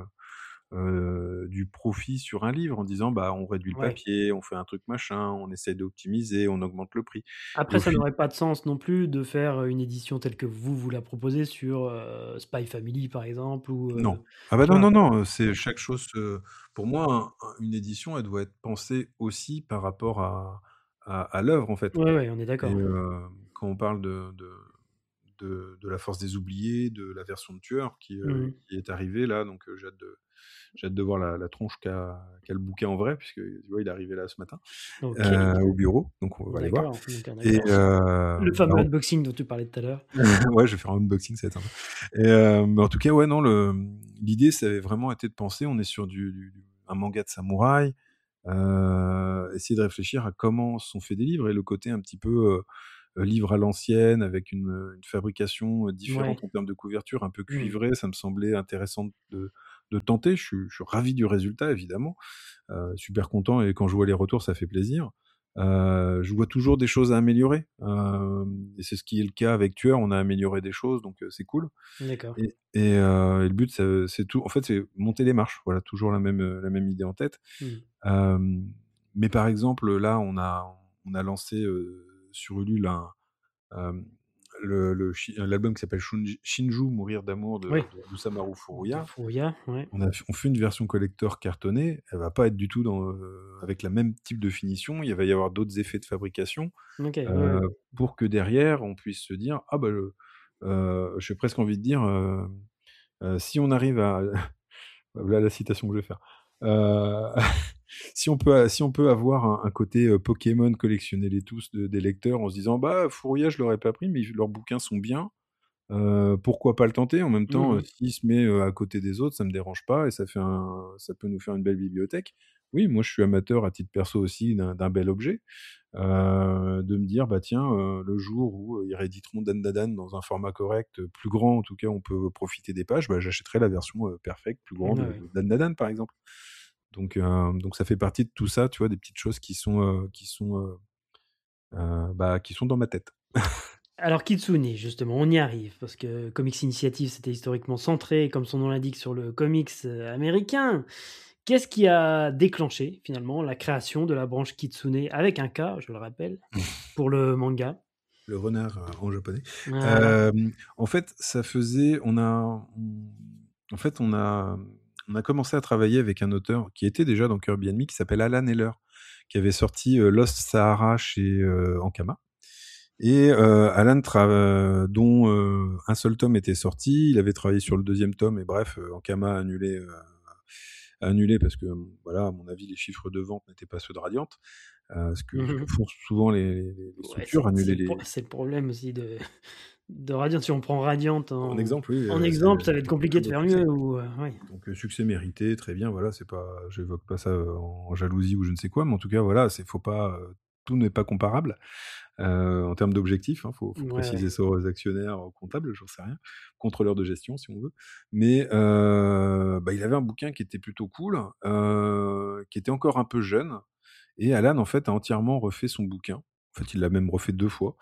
heu, du profit sur un livre en disant: «Bah, on réduit le ouais. papier, on fait un truc machin, on essaie d'optimiser, on augmente le prix» et Après, au ça final n'aurait pas de sens non plus de faire, une édition telle que vous, vous la proposez sur, heu, Spy Family par exemple ou, non. heu, Ah bah, tu non, vois? non, non, heu, c'est chaque chose se pour moi, un un une édition, elle doit être pensée aussi par rapport à à à l'œuvre, en fait. Ouais, ouais, on est Et d'accord. heu, quand on parle de de de de La Force des Oubliés, de la version de Tueur qui, Mmh heu, mh. qui est arrivée là, donc heu, j'ai hâte de j'ai hâte de voir la la tronche qu'a qu'a le bouquin en vrai puisque, tu vois, il est arrivé là ce matin, OK. heu, au bureau, donc on va aller voir D'accord, d'accord, et d'accord. heu, Le bah, fameux on unboxing dont tu parlais tout à l'heure. ouais, je vais faire un unboxing, ça va être sympa et heu, mais en tout cas, ouais, non, le, mmh, l'idée, ça avait vraiment été de penser, on est sur du du du un manga de samouraï, heu, essayer de réfléchir à comment sont faits des livres et le côté un petit peu, heu heu, livre à l'ancienne avec une, heu, une fabrication, heu, différente Mouais. en termes de couverture, un peu Mmh. cuivrée, ça me semblait intéressant de de tenter. Je suis je suis ravi du résultat évidemment, heu, super content et quand je vois les retours, ça fait plaisir. Heu, je vois toujours des choses à améliorer, hem et c'est ce qui est le cas avec Tueur, on a amélioré des choses donc heu, c'est cool D'accord. et et heu et le but, c'est c'est tout en fait, c'est monter les marches, voilà, toujours la même, heu, la même idée en tête. Mmh. Hem, mais par exemple, là, on a on a lancé, heu, sur Ulule un, hem, le le shi l'album qui s'appelle Shunji Shinju, Mourir d'amour de Oui. de d'Osamu De Furuya. Furuya, ouais. On a f on fait une version collector cartonnée, elle va pas être du tout dans, heu, avec la même type de finition, il va y avoir d'autres effets de fabrication, OK, ouais, heu, ouais. pour que derrière, on puisse se dire: «Ah bah, le» heu, j'ai presque envie de dire, heu heu, si on arrive à voilà la citation que je vais faire, heu, si on peut a si on peut avoir un un côté, heu, Pokémon, collectionner-les tous de des lecteurs en se disant: «Bah, Furuya, je l'aurais pas pris, mais leurs bouquins sont bien, heu, pourquoi pas le tenter?» En même Mmh temps, heu, mh. s'il se met, heu, à côté des autres, ça me dérange pas et ça fait un ça peut nous faire une belle bibliothèque. Oui, moi, je suis amateur à titre perso aussi d'un d'un bel objet, heu, de me dire: «Bah, tiens, heu, le jour où, heu, ils rééditeront Dandadan dans un format correct, heu, plus grand, en tout cas, on peut profiter des pages, bah, j'achèterai la version, heu, perfect, plus Mmh, grande ouais, de ouais. de Dandadan», par exemple. Donc heu, donc ça fait partie de tout ça, tu vois, des petites choses qui sont, heu, qui sont, heu heu, bah, qui sont dans ma tête. Alors Kitsune, justement, on y arrive parce que Comics Initiative, c'était historiquement centré, comme son nom l'indique, sur le comics, heu, américain. Qu'est-ce qui a déclenché, finalement, la création de la branche Kitsune, avec un K, je le rappelle, pour le manga? Le renard, heu, en japonais. Voilà. Hem, en fait, ça faisait on a on en fait, on a, mmh, on a commencé à travailler avec un auteur qui était déjà dans Kirby and Me, qui s'appelle Alan Heller, qui avait sorti, heu, Lost Sahara chez, heu, Ankama et heu, Alan tra heu, dont, heu, un seul tome était sorti. Il avait travaillé sur le deuxième tome et bref, heu, Ankama a annulé, heu, a annulé parce que, mmh, voilà, à mon avis, les chiffres de vente n'étaient pas ceux de Radiant, heu, ce que Mmh ce que mh. font souvent les les les Ouais, structures, c'est c'est annuler le pro les c'est le problème aussi de de Radiant. Si on prend Radiant En en exemple, oui, en heu, c'est exemple, ça va être un très compliqué de beau faire succès. mieux ou heu, ouais. Donc heu, succès mérité, très bien, voilà, c'est pas j'évoque pas ça, heu, en jalousie ou je ne sais quoi, mais en tout cas, voilà, c'est faut pas, heu, tout n'est pas comparable, heu, en termes d'objectifs, hein, faut faut Ouais, ouais. préciser ça aux actionnaires, aux comptables, j'en sais rien, contrôleurs de gestion si on veut. Mais heu, bah, il avait un bouquin qui était plutôt cool, heu, qui était encore un peu jeune et Alan, en fait, a entièrement refait son bouquin. En fait, il l'a même refait deux fois,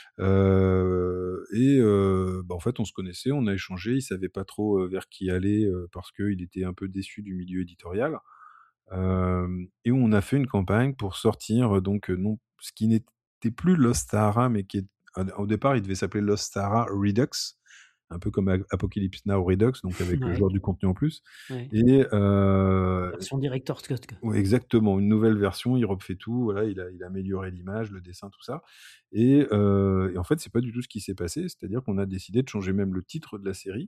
heu et heu, bah, en fait, on se connaissait, on a échangé, il savait pas trop, heu, vers qui aller, heu, parce qu'il était un peu déçu du milieu éditorial, hem et on a fait une campagne pour sortir, heu, donc heu, non ce qui n'était plus Lost Sahara, mais qui est au au départ, il devait s'appeler Lost Sahara Redux, un peu comme A Apocalypse Now Redux, donc avec, heu, Ouais. genre du contenu en plus Ouais. et heu Version Director's Cut, quoi. Ouais, exactement, une nouvelle version, il refait tout, voilà, il a il a amélioré l'image, le dessin, tout ça et heu et en fait, c'est pas du tout ce qui s'est passé. C'est-à-dire qu'on a décidé de changer même le titre de la série,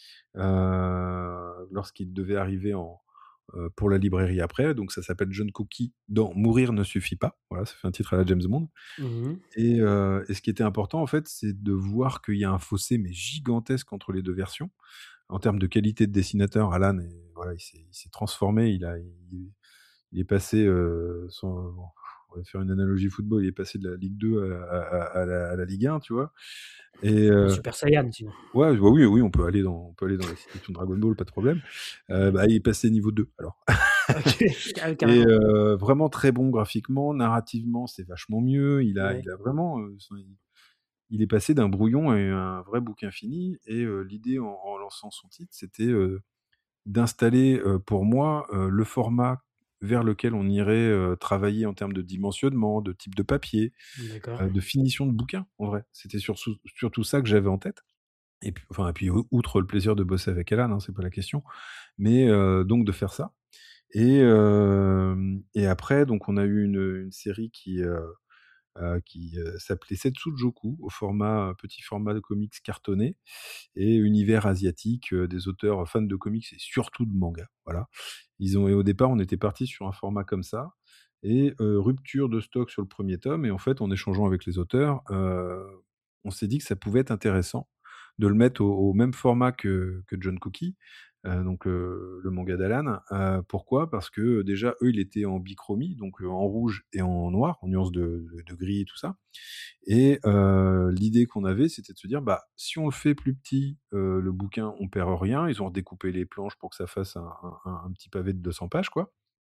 heu, lorsqu'il devait arriver en, heu, pour la librairie après, donc ça s'appelle John Cookie dans Mourir ne suffit pas. Voilà, ça fait un titre à la James Bond Mmh mh. et heu et ce qui était important, en fait, c'est de voir qu'il y a un fossé, mais gigantesque entre les deux versions. En termes de qualité de dessinateur, Alan est voilà, il s'est il s'est transformé, il a il il est passé, heu, son bon, on va faire une analogie football, il est passé de la Ligue deux à à à à la à la Ligue un, tu vois? Et En heu Super Saiyan, sinon. ouais, bah, oui, oui, on peut aller dans on peut aller dans la citation Dragon Ball, pas de problème. Heu, Ouais. bah, il est passé niveau deux, alors. OK, ca Et carrément. heu, vraiment très bon graphiquement, narrativement, c'est vachement mieux. Il a Ouais. il a vraiment, heu, son il il est passé d'un brouillon à un vrai bouquin fini et heu, l'idée en en lançant son titre, c'était, heu, d'installer, heu, pour moi, heu, le format vers lequel on irait, heu, travailler en termes de dimensionnement, de type de papier, D'accord. heu, de finition de bouquin, en vrai. C'était sursou surtout ça que j'avais en tête et puis enfin et puis ou outre le plaisir de bosser avec Alan, hein, c'est pas la question, mais heu, donc de faire ça et hem et après donc on a eu une, une série qui, heu heu, qui, heu, s'appelait Setsujoku, au format petit format de comics cartonné et univers asiatique, heu, des auteurs fans de comics et surtout de manga, voilà. Ils ont et au départ, on était partis sur un format comme ça et heu, rupture de stock sur le premier tome et en fait, en échangeant avec les auteurs, heu, on s'est dit que ça pouvait être intéressant de le mettre au au même format que que John Cookie, heu, donc heu, le manga d'Alan. Heu, pourquoi? Parce que, déjà, eux, il était en bichromie, donc heu, en rouge et en noir, en nuances de de de gris et tout ça et heu, l'idée qu'on avait, c'était de se dire: «Bah, si on le fait plus petit, heu, le bouquin, on perd rien». Ils ont redécoupé les planches pour que ça fasse un un un un petit pavé de deux cents pages, quoi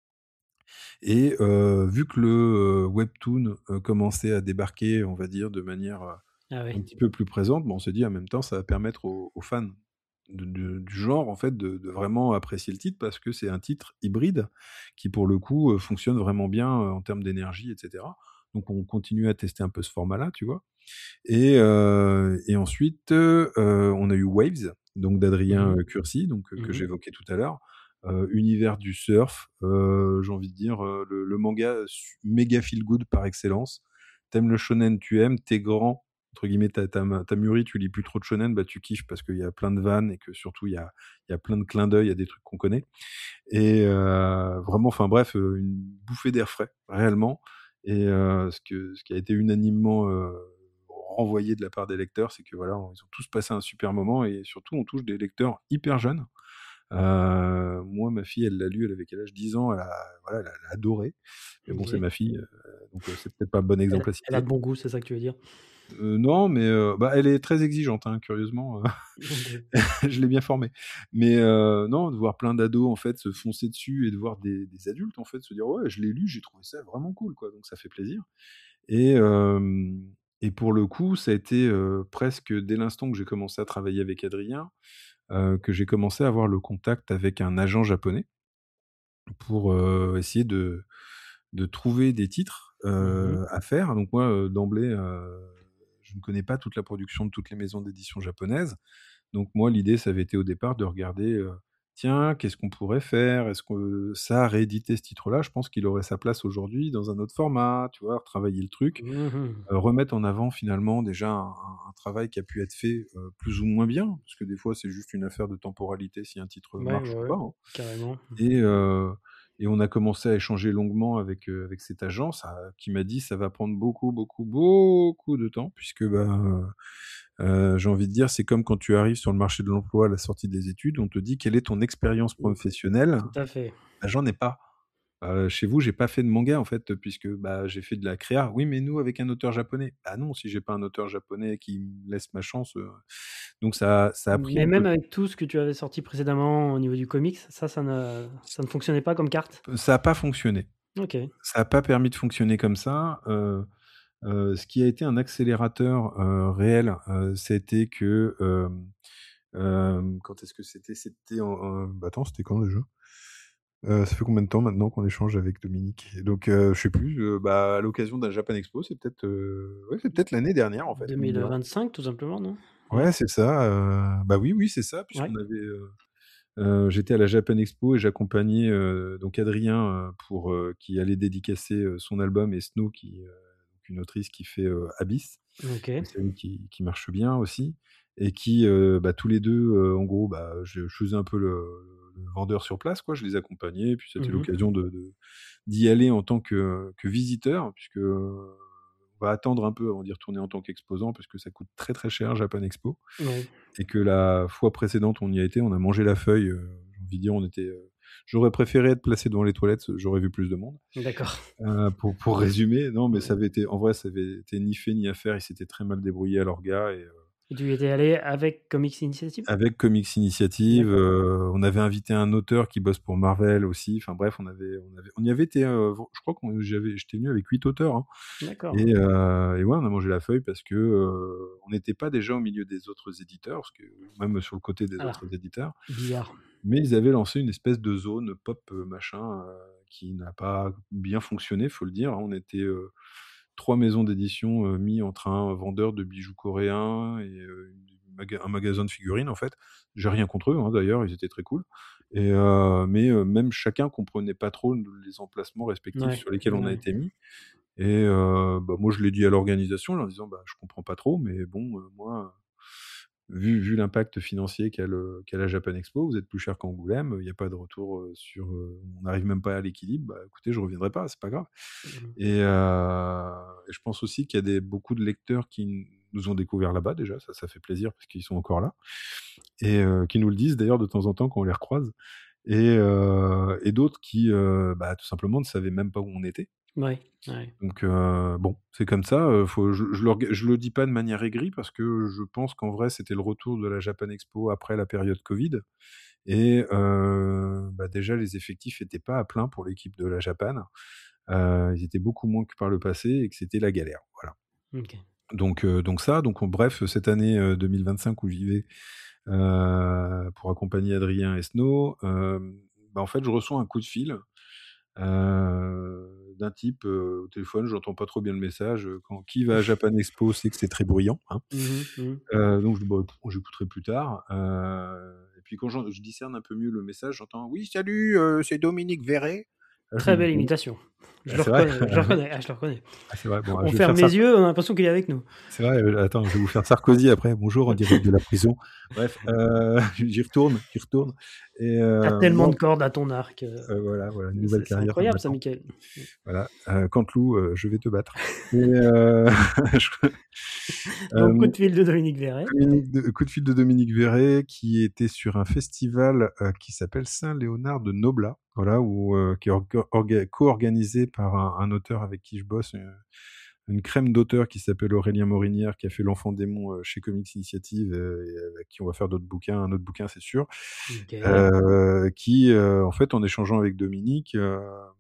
et heu, vu que le, heu, webtoon, heu, commençait à débarquer, on va dire, de manière, heu, Ah un oui. petit peu plus présente, bah, on s'est dit: «En même temps, ça va permettre aux aux fans de de du genre, en fait, de de vraiment apprécier le titre», parce que c'est un titre hybride qui, pour le coup, heu, fonctionne vraiment bien, heu, en termes d'énergie et cetera. Donc on continue à tester un peu ce format-là, tu vois? Et heu et ensuite, heu, on a eu Waves, donc Mmh d'Adrien, mh. heu, Cursi, donc heu, que Mmh mh. j'évoquais tout à l'heure. Heu, univers du surf, heu, j'ai envie de dire, heu, le le manga su méga feel good par excellence. Tu aimes le shonen, tu aimes, tu es grand, entre guillemets, tu as tu as ma tu as mûri, tu lis plus trop de shonen, bah, tu kiffes parce qu'il y a plein de vannes et que surtout il y a il y a plein de clins d'œil à des trucs qu'on connaît et heu, vraiment, enfin bref, heu, une bouffée d'air frais, réellement et heu, ce que ce qui a été unanimement, heu, renvoyé de la part des lecteurs, c'est que, voilà, ils ont tous passé un super moment et surtout, on touche des lecteurs hyper jeunes. Heu, moi, ma fille, elle l'a lu, elle avait quel âge? dix ans, elle a voilà, elle a elle a adoré. Mais bon, c'est OK. ma fille, heu, donc heu, c'est peut-être pas le bon Elle exemple à elle a citer. de bon goût, c'est ça que tu veux dire? Heu, non, mais heu, bah, elle est très exigeante, hein, curieusement, heu, OK. je l'ai bien formée. Mais heu, non, de voir plein d'ados, en fait, se foncer dessus et de voir des des adultes, en fait, se dire: «Ouais, je l'ai lu, j'ai trouvé ça vraiment cool, quoi», donc ça fait plaisir et hem et pour le coup, ça a été, heu, presque dès l'instant que j'ai commencé à travailler avec Adrien, heu, que j'ai commencé à avoir le contact avec un agent japonais pour, heu, essayer de de trouver des titres, Mmh mh. heu, à faire. Donc moi, heu, d'emblée, heu, je ne connais pas toute la production de toutes les maisons d'édition japonaises. Donc moi, l'idée, ça avait été au départ de regarder, heu, tiens, qu'est-ce qu'on pourrait faire? Est-ce que ça, rééditer ce titre-là, je pense qu'il aurait sa place aujourd'hui dans un autre format, tu vois? Retravailler le truc, Mmh mh. heu, remettre en avant finalement déjà un un un travail qui a pu être fait, heu, plus ou moins bien, parce que des fois, c'est juste une affaire de temporalité si un titre Ouais, marche ouais, ou ouais, pas, hein carrément. et heu et on a commencé à échanger longuement avec, heu, avec cet agent, ça qui m'a dit: «Ça va prendre beaucoup, beaucoup, beaucoup de temps» puisque, ben, heu heu, j'ai envie de dire, c'est comme quand tu arrives sur le marché de l'emploi à la sortie des études, on te dit: «Quelle est ton expérience Mmh. professionnelle?» Tout à fait. bah, j'en ai pas. Heu, chez vous, j'ai pas fait de manga, en fait, puisque, bah, j'ai fait de la créa. «Oui, mais nous, avec un auteur japonais». Bah non, si j'ai pas un auteur japonais qui me laisse ma chance, heu, donc ça ça a pris Mais un peu même de avec tout ce que tu avais sorti précédemment au niveau du comics, ça ça ne ça ne fonctionnait pas comme carte? Ça a pas fonctionné. OK. Ça a pas permis de fonctionner comme ça, heu heu, ce qui a été un accélérateur, heu, réel, heu, ça a été que, hem hem, quand est-ce que c'était? C'était en en bah, attends, c'était quand déjà? Heu, ça fait combien de temps maintenant qu'on échange avec Dominique? Donc heu, je sais plus, heu, bah, à l'occasion d'un Japan Expo, c'est peut-être, heu, ouais, c'est peut-être l'année dernière, en fait, deux mine mille de rien. vingt-cinq tout simplement, non? Ouais. Ouais, c'est ça, heu, bah, oui, oui, c'est ça, puisqu'on Ouais. avait, heu heu, j'étais à la Japan Expo et j'accompagnais, heu, donc Adrien, heu, pour, heu, qui allait dédicacer, heu, son album et Snow qui, heu, une autrice qui fait, heu, Abyss, une OK. série qui qui marche bien aussi et qui, heu, bah, tous les deux, heu, en gros, bah, je je faisais un peu le le vendeur sur place, quoi. Je les accompagnais et puis c'était Mmh mh. l'occasion de de d'y aller en tant que que visiteur puisque, heu, on va attendre un peu avant d'y retourner en tant qu'exposant parce que ça coûte très, très cher Japan Expo Oui. et que la fois précédente, on y a été, on a mangé la feuille, heu, j'ai envie de dire, on était, heu j'aurais préféré être placé devant les toilettes, j'aurais vu plus de monde, D'accord. heu, pour pour résumer. Non, mais ça Ouais. avait été en vrai, ça avait été ni fait ni à faire. Ils s'étaient très mal débrouillés à l'orga et heu Et tu y étais allé avec Comics Initiative? avec Comics Initiative, D'accord. heu, on avait invité un auteur qui bosse pour Marvel aussi, enfin bref, on avait on avait on y avait été, heu, v je crois qu'on j'avais j'étais venu avec huit auteurs, hein D'accord. et heu et ouais, on a mangé la feuille parce que, heu, on n'était pas déjà au milieu des autres éditeurs, parce que même sur le côté des Ah, autres éditeurs, bizarre. mais ils avaient lancé une espèce de zone pop, heu, machin, heu, qui n'a pas bien fonctionné, faut le dire, hein. On était, heu, trois maisons d'édition, heu, mis entre un vendeur de bijoux coréens et heu, une maga un magasin de figurines, en fait. J'ai rien contre eux, hein, d'ailleurs, ils étaient très cool et heu, mais heu, même chacun comprenait pas trop n les emplacements respectifs Ouais, sur lesquels on a ouais. été mis Et heu, bah, moi, je l'ai dit à l'organisation en leur disant: «Bah, je comprends pas trop, mais bon, heu, moi, vu vu l'impact financier qu'a le qu'a la Japan Expo, vous êtes plus cher qu'Angoulême, il y a pas de retour, heu, sur, heu, on n'arrive même pas à l'équilibre, bah, écoutez, je reviendrai pas, c'est pas grave». Mmh. Et heu et je pense aussi qu'il y a des beaucoup de lecteurs qui n nous ont découverts là-bas déjà, ça, ça fait plaisir parce qu'ils sont encore là et heu, qui nous le disent d'ailleurs de temps en temps quand on les recroise et heu et d'autres qui, heu, bah, tout simplement ne savaient même pas où on était. Ouais, ouais. Donc heu, bon, c'est comme ça, heu, faut je je l'orga je le dis pas de manière aigrie parce que je pense qu'en vrai, c'était le retour de la Japan Expo après la période covid et heu, bah, déjà les effectifs étaient pas à plein pour l'équipe de la Japan. Heu, ils étaient beaucoup moins que par le passé et que c'était la galère, voilà. OK. Donc heu, donc ça, donc on bref, cette année, heu, deux mille vingt-cinq où j'y vais, heu, pour accompagner Adrien et Snow, hem, bah, en fait, je reçois un coup de fil, heu, d'un type, heu, au téléphone, j'entends pas trop bien le message, heu, quand qui va à Japan Expo sait que c'est très bruyant, hein. Mmh mh. Mmh. Heu, donc je dis: «Bah, j'écouterai plus tard», heu et puis quand j'en je discerne un peu mieux le message, j'entends: «Oui, salut, heu, c'est Dominique Verret». Là, je me Très dis: belle «Bon». imitation. Je Ah, le c'est vrai? reconnais, je le reconnais, ah je le reconnais. Ah, c'est vrai, bon, ah, On je vais ferme faire ça. les yeux, on a l'impression qu'il est avec nous. C'est vrai, heu, attends, je vais vous faire Sarkozy après. Bonjour en direct de la prison. Bref, heu, j'y retourne, j'y retourne et Tu as heu, tellement de non, cordes à ton arc, heu, heu, voilà, voilà, une nouvelle c'est c'est carrière incroyable ça, m'attend. Mickaël. Mmh. Voilà, heu, Canteloup, heu, je vais te battre et heu, je Donc coup hem, de fil de Dominique Verret. Dominique de coup de fil de Dominique Verret qui était sur un festival, heu, qui s'appelle Saint-Léonard de Noblat, voilà, où, heu, qui est orga orga co-organisé par un un auteur avec qui je bosse, heu, une crème d'auteurs qui s'appelle Aurélien Morinière, qui a fait L'Enfant Démon, heu, chez Comics Initiative, heu et avec qui on va faire d'autres bouquins, un autre bouquin, c'est sûr. OK. Heu, qui, heu, en fait, en échangeant avec Dominique, heu,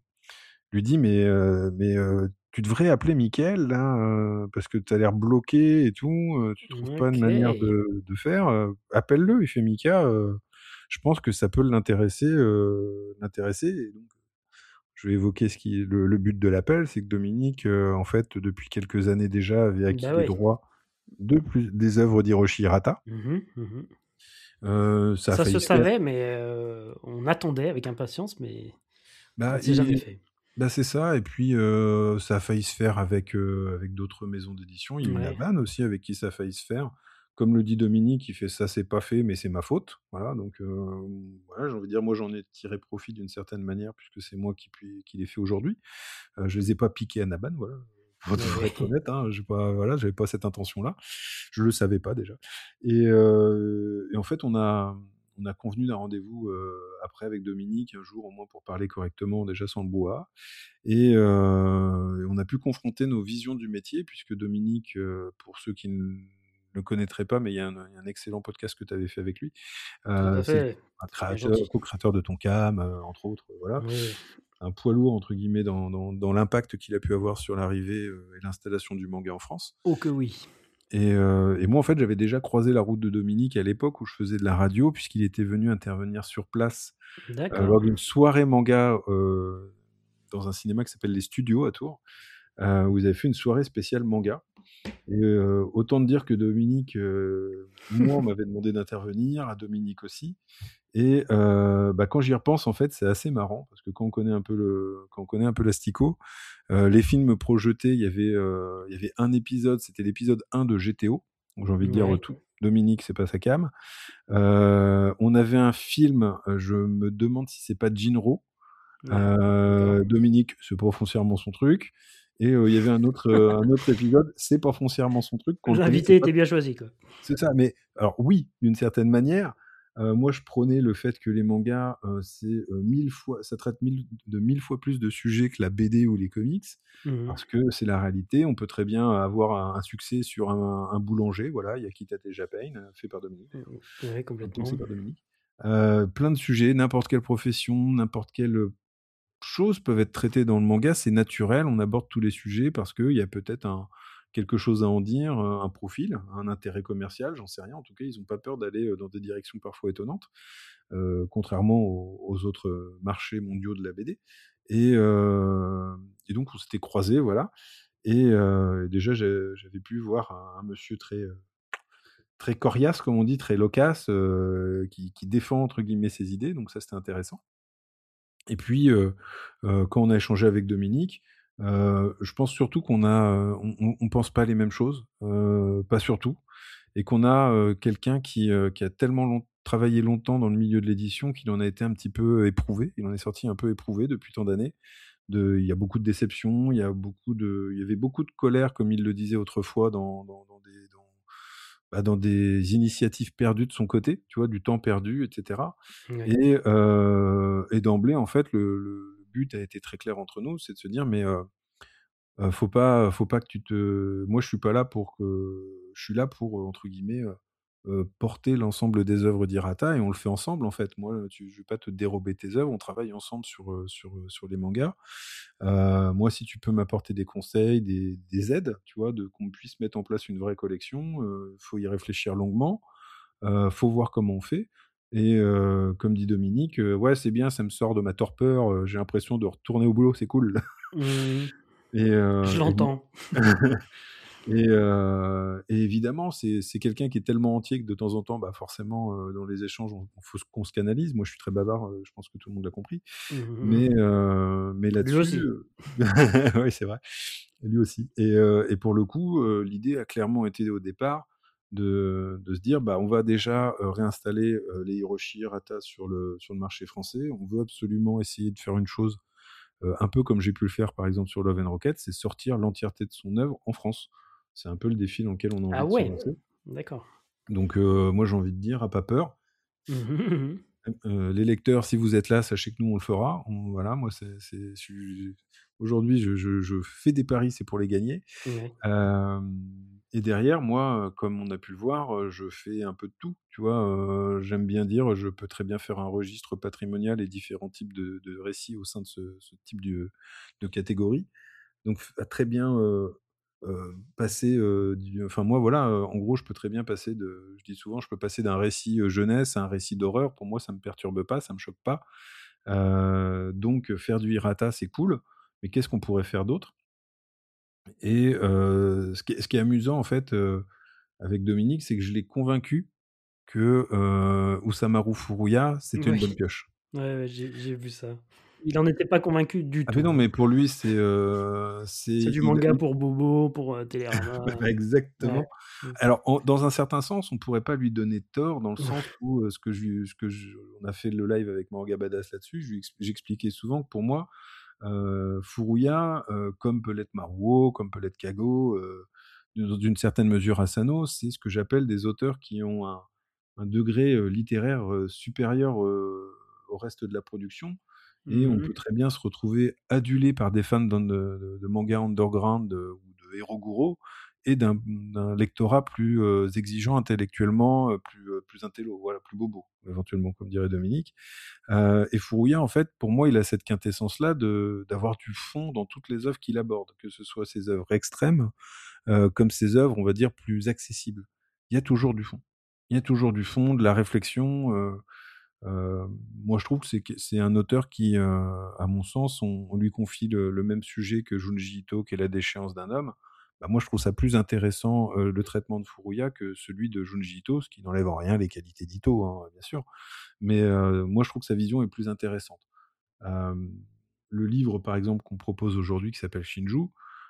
lui dit: «Mais, heu mais, heu, tu devrais appeler Mickaël là, heu, parce que tu as l'air bloqué et tout, heu, tu trouves pas de manière OK. de de faire, heu, appelle-le». Il fait: «Mika, heu, je pense que ça peut l'intéresser, heu, l'intéresser» et donc je vais évoquer ce qui le le but de l'appel, c'est que Dominique, heu, en fait, depuis quelques années déjà, avait acquis Bah les ouais. droits de plus des œuvres d'Hiroshi Hirata. Mmh mh. Mmh. Heu, ça a Ça se failli se faire. savait, mais heu, on attendait avec impatience, mais ça Bah, ne s'est jamais il fait. bah, c'est ça et puis, heu, ça a failli se faire avec, heu, avec d'autres maisons d'édition. Il y a eu Ouais. Laban aussi avec qui ça a failli se faire. Comme le dit Dominique, il fait: «Ça c'est pas fait, mais c'est ma faute». Voilà donc, heu, voilà, j'ai envie de dire, moi j'en ai tiré profit d'une certaine manière puisque c'est moi qui puis qui les fais aujourd'hui. Heu, je les ai pas piqués à Nabhan, voilà, pour Oui, pour être oui. honnête, hein, j'ai pas voilà, j'avais pas cette intention-là. Je le savais pas déjà et heu et en fait, on a on a convenu d'un rendez-vous, heu, après avec Dominique, un jour au moins pour parler correctement, déjà sans le brouhaha et heu et on a pu confronter nos visions du métier puisque Dominique, heu, pour ceux qui ne le connaîtraient pas, mais il y a un il y a un excellent podcast que tu avais fait avec lui. Tout Heu, à c'est fait. un C'est bien créateur, gentil. co-créateur de Tonkam, heu, entre autres, voilà. Oui, oui. Un poids lourd entre guillemets dans dans dans l'impact qu'il a pu avoir sur l'arrivée, heu et l'installation du manga en France Oh que oui. et heu et moi, en fait, j'avais déjà croisé la route de Dominique à l'époque où je faisais de la radio puisqu'il était venu intervenir sur place, heu, D'accord. lors d'une soirée manga, heu, dans un cinéma qui s'appelle Les Studios à Tours, heu, où ils avaient fait une soirée spéciale manga et heu, autant te dire que Dominique, heu, moi, on m'avait demandé d'intervenir, à Dominique aussi et heu, bah, quand j'y repense, en fait, c'est assez marrant parce que quand on connaît un peu le quand on connaît un peu l'asticot, heu, les films projetés, il y avait, heu, il y avait un épisode, c'était l'épisode un de G T O, donc j'ai envie de dire, heu, Ouais. tout Dominique, c'est pas sa came. Heu, on avait un film, heu, je me demande si c'est pas Jinro, Ouais. D'accord. heu, Dominique, c'est pas foncièrement son truc et heu, il y avait un autre, heu, un autre épisode, c'est pas foncièrement son truc, qu'on le connaissait L'invité pas. était bien choisi, quoi. C'est ça, mais alors oui, d'une certaine manière, heu, moi je prônais le fait que les mangas, heu, c'est, heu, mille fois ça traite mille de mille fois plus de sujets que la B D ou les comics, Mmh mh. parce que c'est la réalité. On peut très bien avoir un un succès sur un un boulanger, voilà, Yakitate Japan, heu, fait par Dominique d'ailleurs, Mmh. Ouais, enfin complètement. pensé par Dominique. Heu, plein de sujets, n'importe quelle profession, n'importe quelle, heu, chose peuvent être traitées dans le manga, c'est naturel, on aborde tous les sujets parce qu'il y a peut-être un quelque chose à en dire, heu, un profil, un intérêt commercial, j'en sais rien. En tout cas, ils ont pas peur d'aller, heu, dans des directions parfois étonnantes, heu, contrairement aux aux autres, heu, marchés mondiaux de la B D et heu et donc on s'était croisés, voilà et heu, déjà j'ai j'avais pu voir un un monsieur très, heu, très coriace comme on dit, très loquace, heu, qui qui «défend» entre guillemets ses idées, donc ça c'était intéressant et puis, heu heu, quand on a échangé avec Dominique, Heu, je pense surtout qu'on a, heu, on on on pense pas les mêmes choses, heu, pas surtout et qu'on a, heu, quelqu'un qui, heu, qui a tellement long travaillé longtemps dans le milieu de l'édition qu'il en a été un petit peu éprouvé. Il en est sorti un peu éprouvé depuis tant d'années. De il y a beaucoup de déceptions, il y a beaucoup de il y avait beaucoup de colère, comme il le disait autrefois, dans dans dans des dans bah, dans des initiatives perdues de son côté, tu vois? Du temps perdu et cetera Ouais. et heu et d'emblée, en fait, le le but a été très clair entre nous, c'est de se dire: «Mais, heu heu, faut pas faut pas que tu te moi, je suis pas là pour que je suis là pour, heu, entre guillemets, heu heu, porter l'ensemble des œuvres d'Hirata et on le fait ensemble, en fait. Moi, tu je vais pas te dérober tes œuvres, on travaille ensemble sur, heu, sur, heu, sur les mangas. Heu, moi, si tu peux m'apporter des conseils, des des aides, tu vois? De qu'on puisse mettre en place une vraie collection, heu, faut y réfléchir longuement, heu, faut voir comment on fait» et heu, comme dit Dominique, heu: «Ouais, c'est bien, ça me sort de ma torpeur, heu, j'ai l'impression de retourner au boulot, c'est cool». Mmh. Et Je heu et bon l'entends. et heu et évidemment, c'est c'est quelqu'un qui est tellement entier que de temps en temps, bah, forcément, heu, dans les échanges, on on faut qu'on se canalise. Moi, je suis très bavard, heu, je pense que tout le monde l'a compris. Mmh mh, Mais mmh. heu, mais Lui là-dessus, aussi. heu oui, c'est vrai, lui aussi et heu et pour le coup, heu, l'idée a clairement été au départ de de se dire: «Bah, on va déjà, heu, réinstaller, heu, les Hiroshi Hirata sur le sur le marché français. On veut absolument essayer de faire une chose, heu, un peu comme j'ai pu le faire, par exemple, sur Love and Rockets, c'est sortir l'entièreté de son œuvre en France». C'est un peu le défi dans lequel on a Ah envie de se ouais! lancer. D'accord. Donc heu, moi, j'ai envie de dire: «À pas peur». Mmh mh, mmh mh. Heu, les lecteurs, si vous êtes là, sachez que nous, on le fera. On voilà, moi, c'est c'est je suis aujourd'hui, je je je fais des paris, c'est pour les gagner. Ouais. Hem et derrière, moi, heu, comme on a pu le voir, heu, je fais un peu de tout, tu vois? Heu, j'aime bien dire, je peux très bien faire un registre patrimonial et différents types de de récits au sein de ce ce type de de catégorie. Donc f très bien, heu heu, passer, heu, du enfin moi voilà, heu, en gros, je peux très bien passer de je dis souvent, je peux passer d'un récit, heu, jeunesse à un récit d'horreur. Pour moi, ça me perturbe pas, ça me choque pas. Heu, donc faire du Hirata, c'est cool, mais qu'est-ce qu'on pourrait faire d'autre? Et heu, ce qui est ce qui est amusant, en fait, heu, avec Dominique, c'est que je l'ai convaincu que, heu, Ousamaru Furuya, c'était une Ouais. bonne pioche. Ouais, ouais, j'ai j'ai vu ça. Il en était pas convaincu du Ah mais tout, non, hein. mais pour lui, c'est, heu, c'est C'est du il manga il pour bobos, pour, heu, Télérama. bah, Ouais. exactement. Mmh. Alors en dans un certain sens, on pourrait pas lui donner tort dans le sens où, heu, ce que je lui ce que je on a fait le live avec Manga Badass là-dessus, je lui ex j'expliquais souvent que pour moi, heu, Furuya, heu, comme peut l'être Maruo, comme peut l'être Kago, heu, dans d'une certaine mesure Asano, c'est ce que j'appelle des auteurs qui ont un un degré, heu, littéraire, heu, supérieur, heu, au reste de la production et on Mmh peut mh. très bien se retrouver adulé par des fans d'un de de de manga underground, heu, ou de Hiroguro et d'un d'un lectorat plus, heu, exigeant intellectuellement, heu, plus, heu, plus intello, voilà, plus bobo, éventuellement, comme dirait Dominique. Heu et Furuya, en fait, pour moi, il a cette quintessence-là de d'avoir du fond dans toutes les œuvres qu'il aborde, que ce soit ses œuvres extrêmes, heu, comme ses œuvres, on va dire, plus accessibles. Il y a toujours du fond. Il y a toujours du fond, de la réflexion, heu heu, moi, je trouve que c'est que c'est un auteur qui, heu, à mon sens, on on lui confie le le même sujet que Junji Ito, qui est La déchéance d'un homme. Bah, moi, je trouve ça plus intéressant, heu, le traitement de Furuya que celui de Junji Ito, ce qui n'enlève en rien les qualités d'Ito, hein, bien sûr. Mais heu, moi, je trouve que sa vision est plus intéressante. Hem, le livre, par exemple, qu'on propose aujourd'hui qui s'appelle Shinju,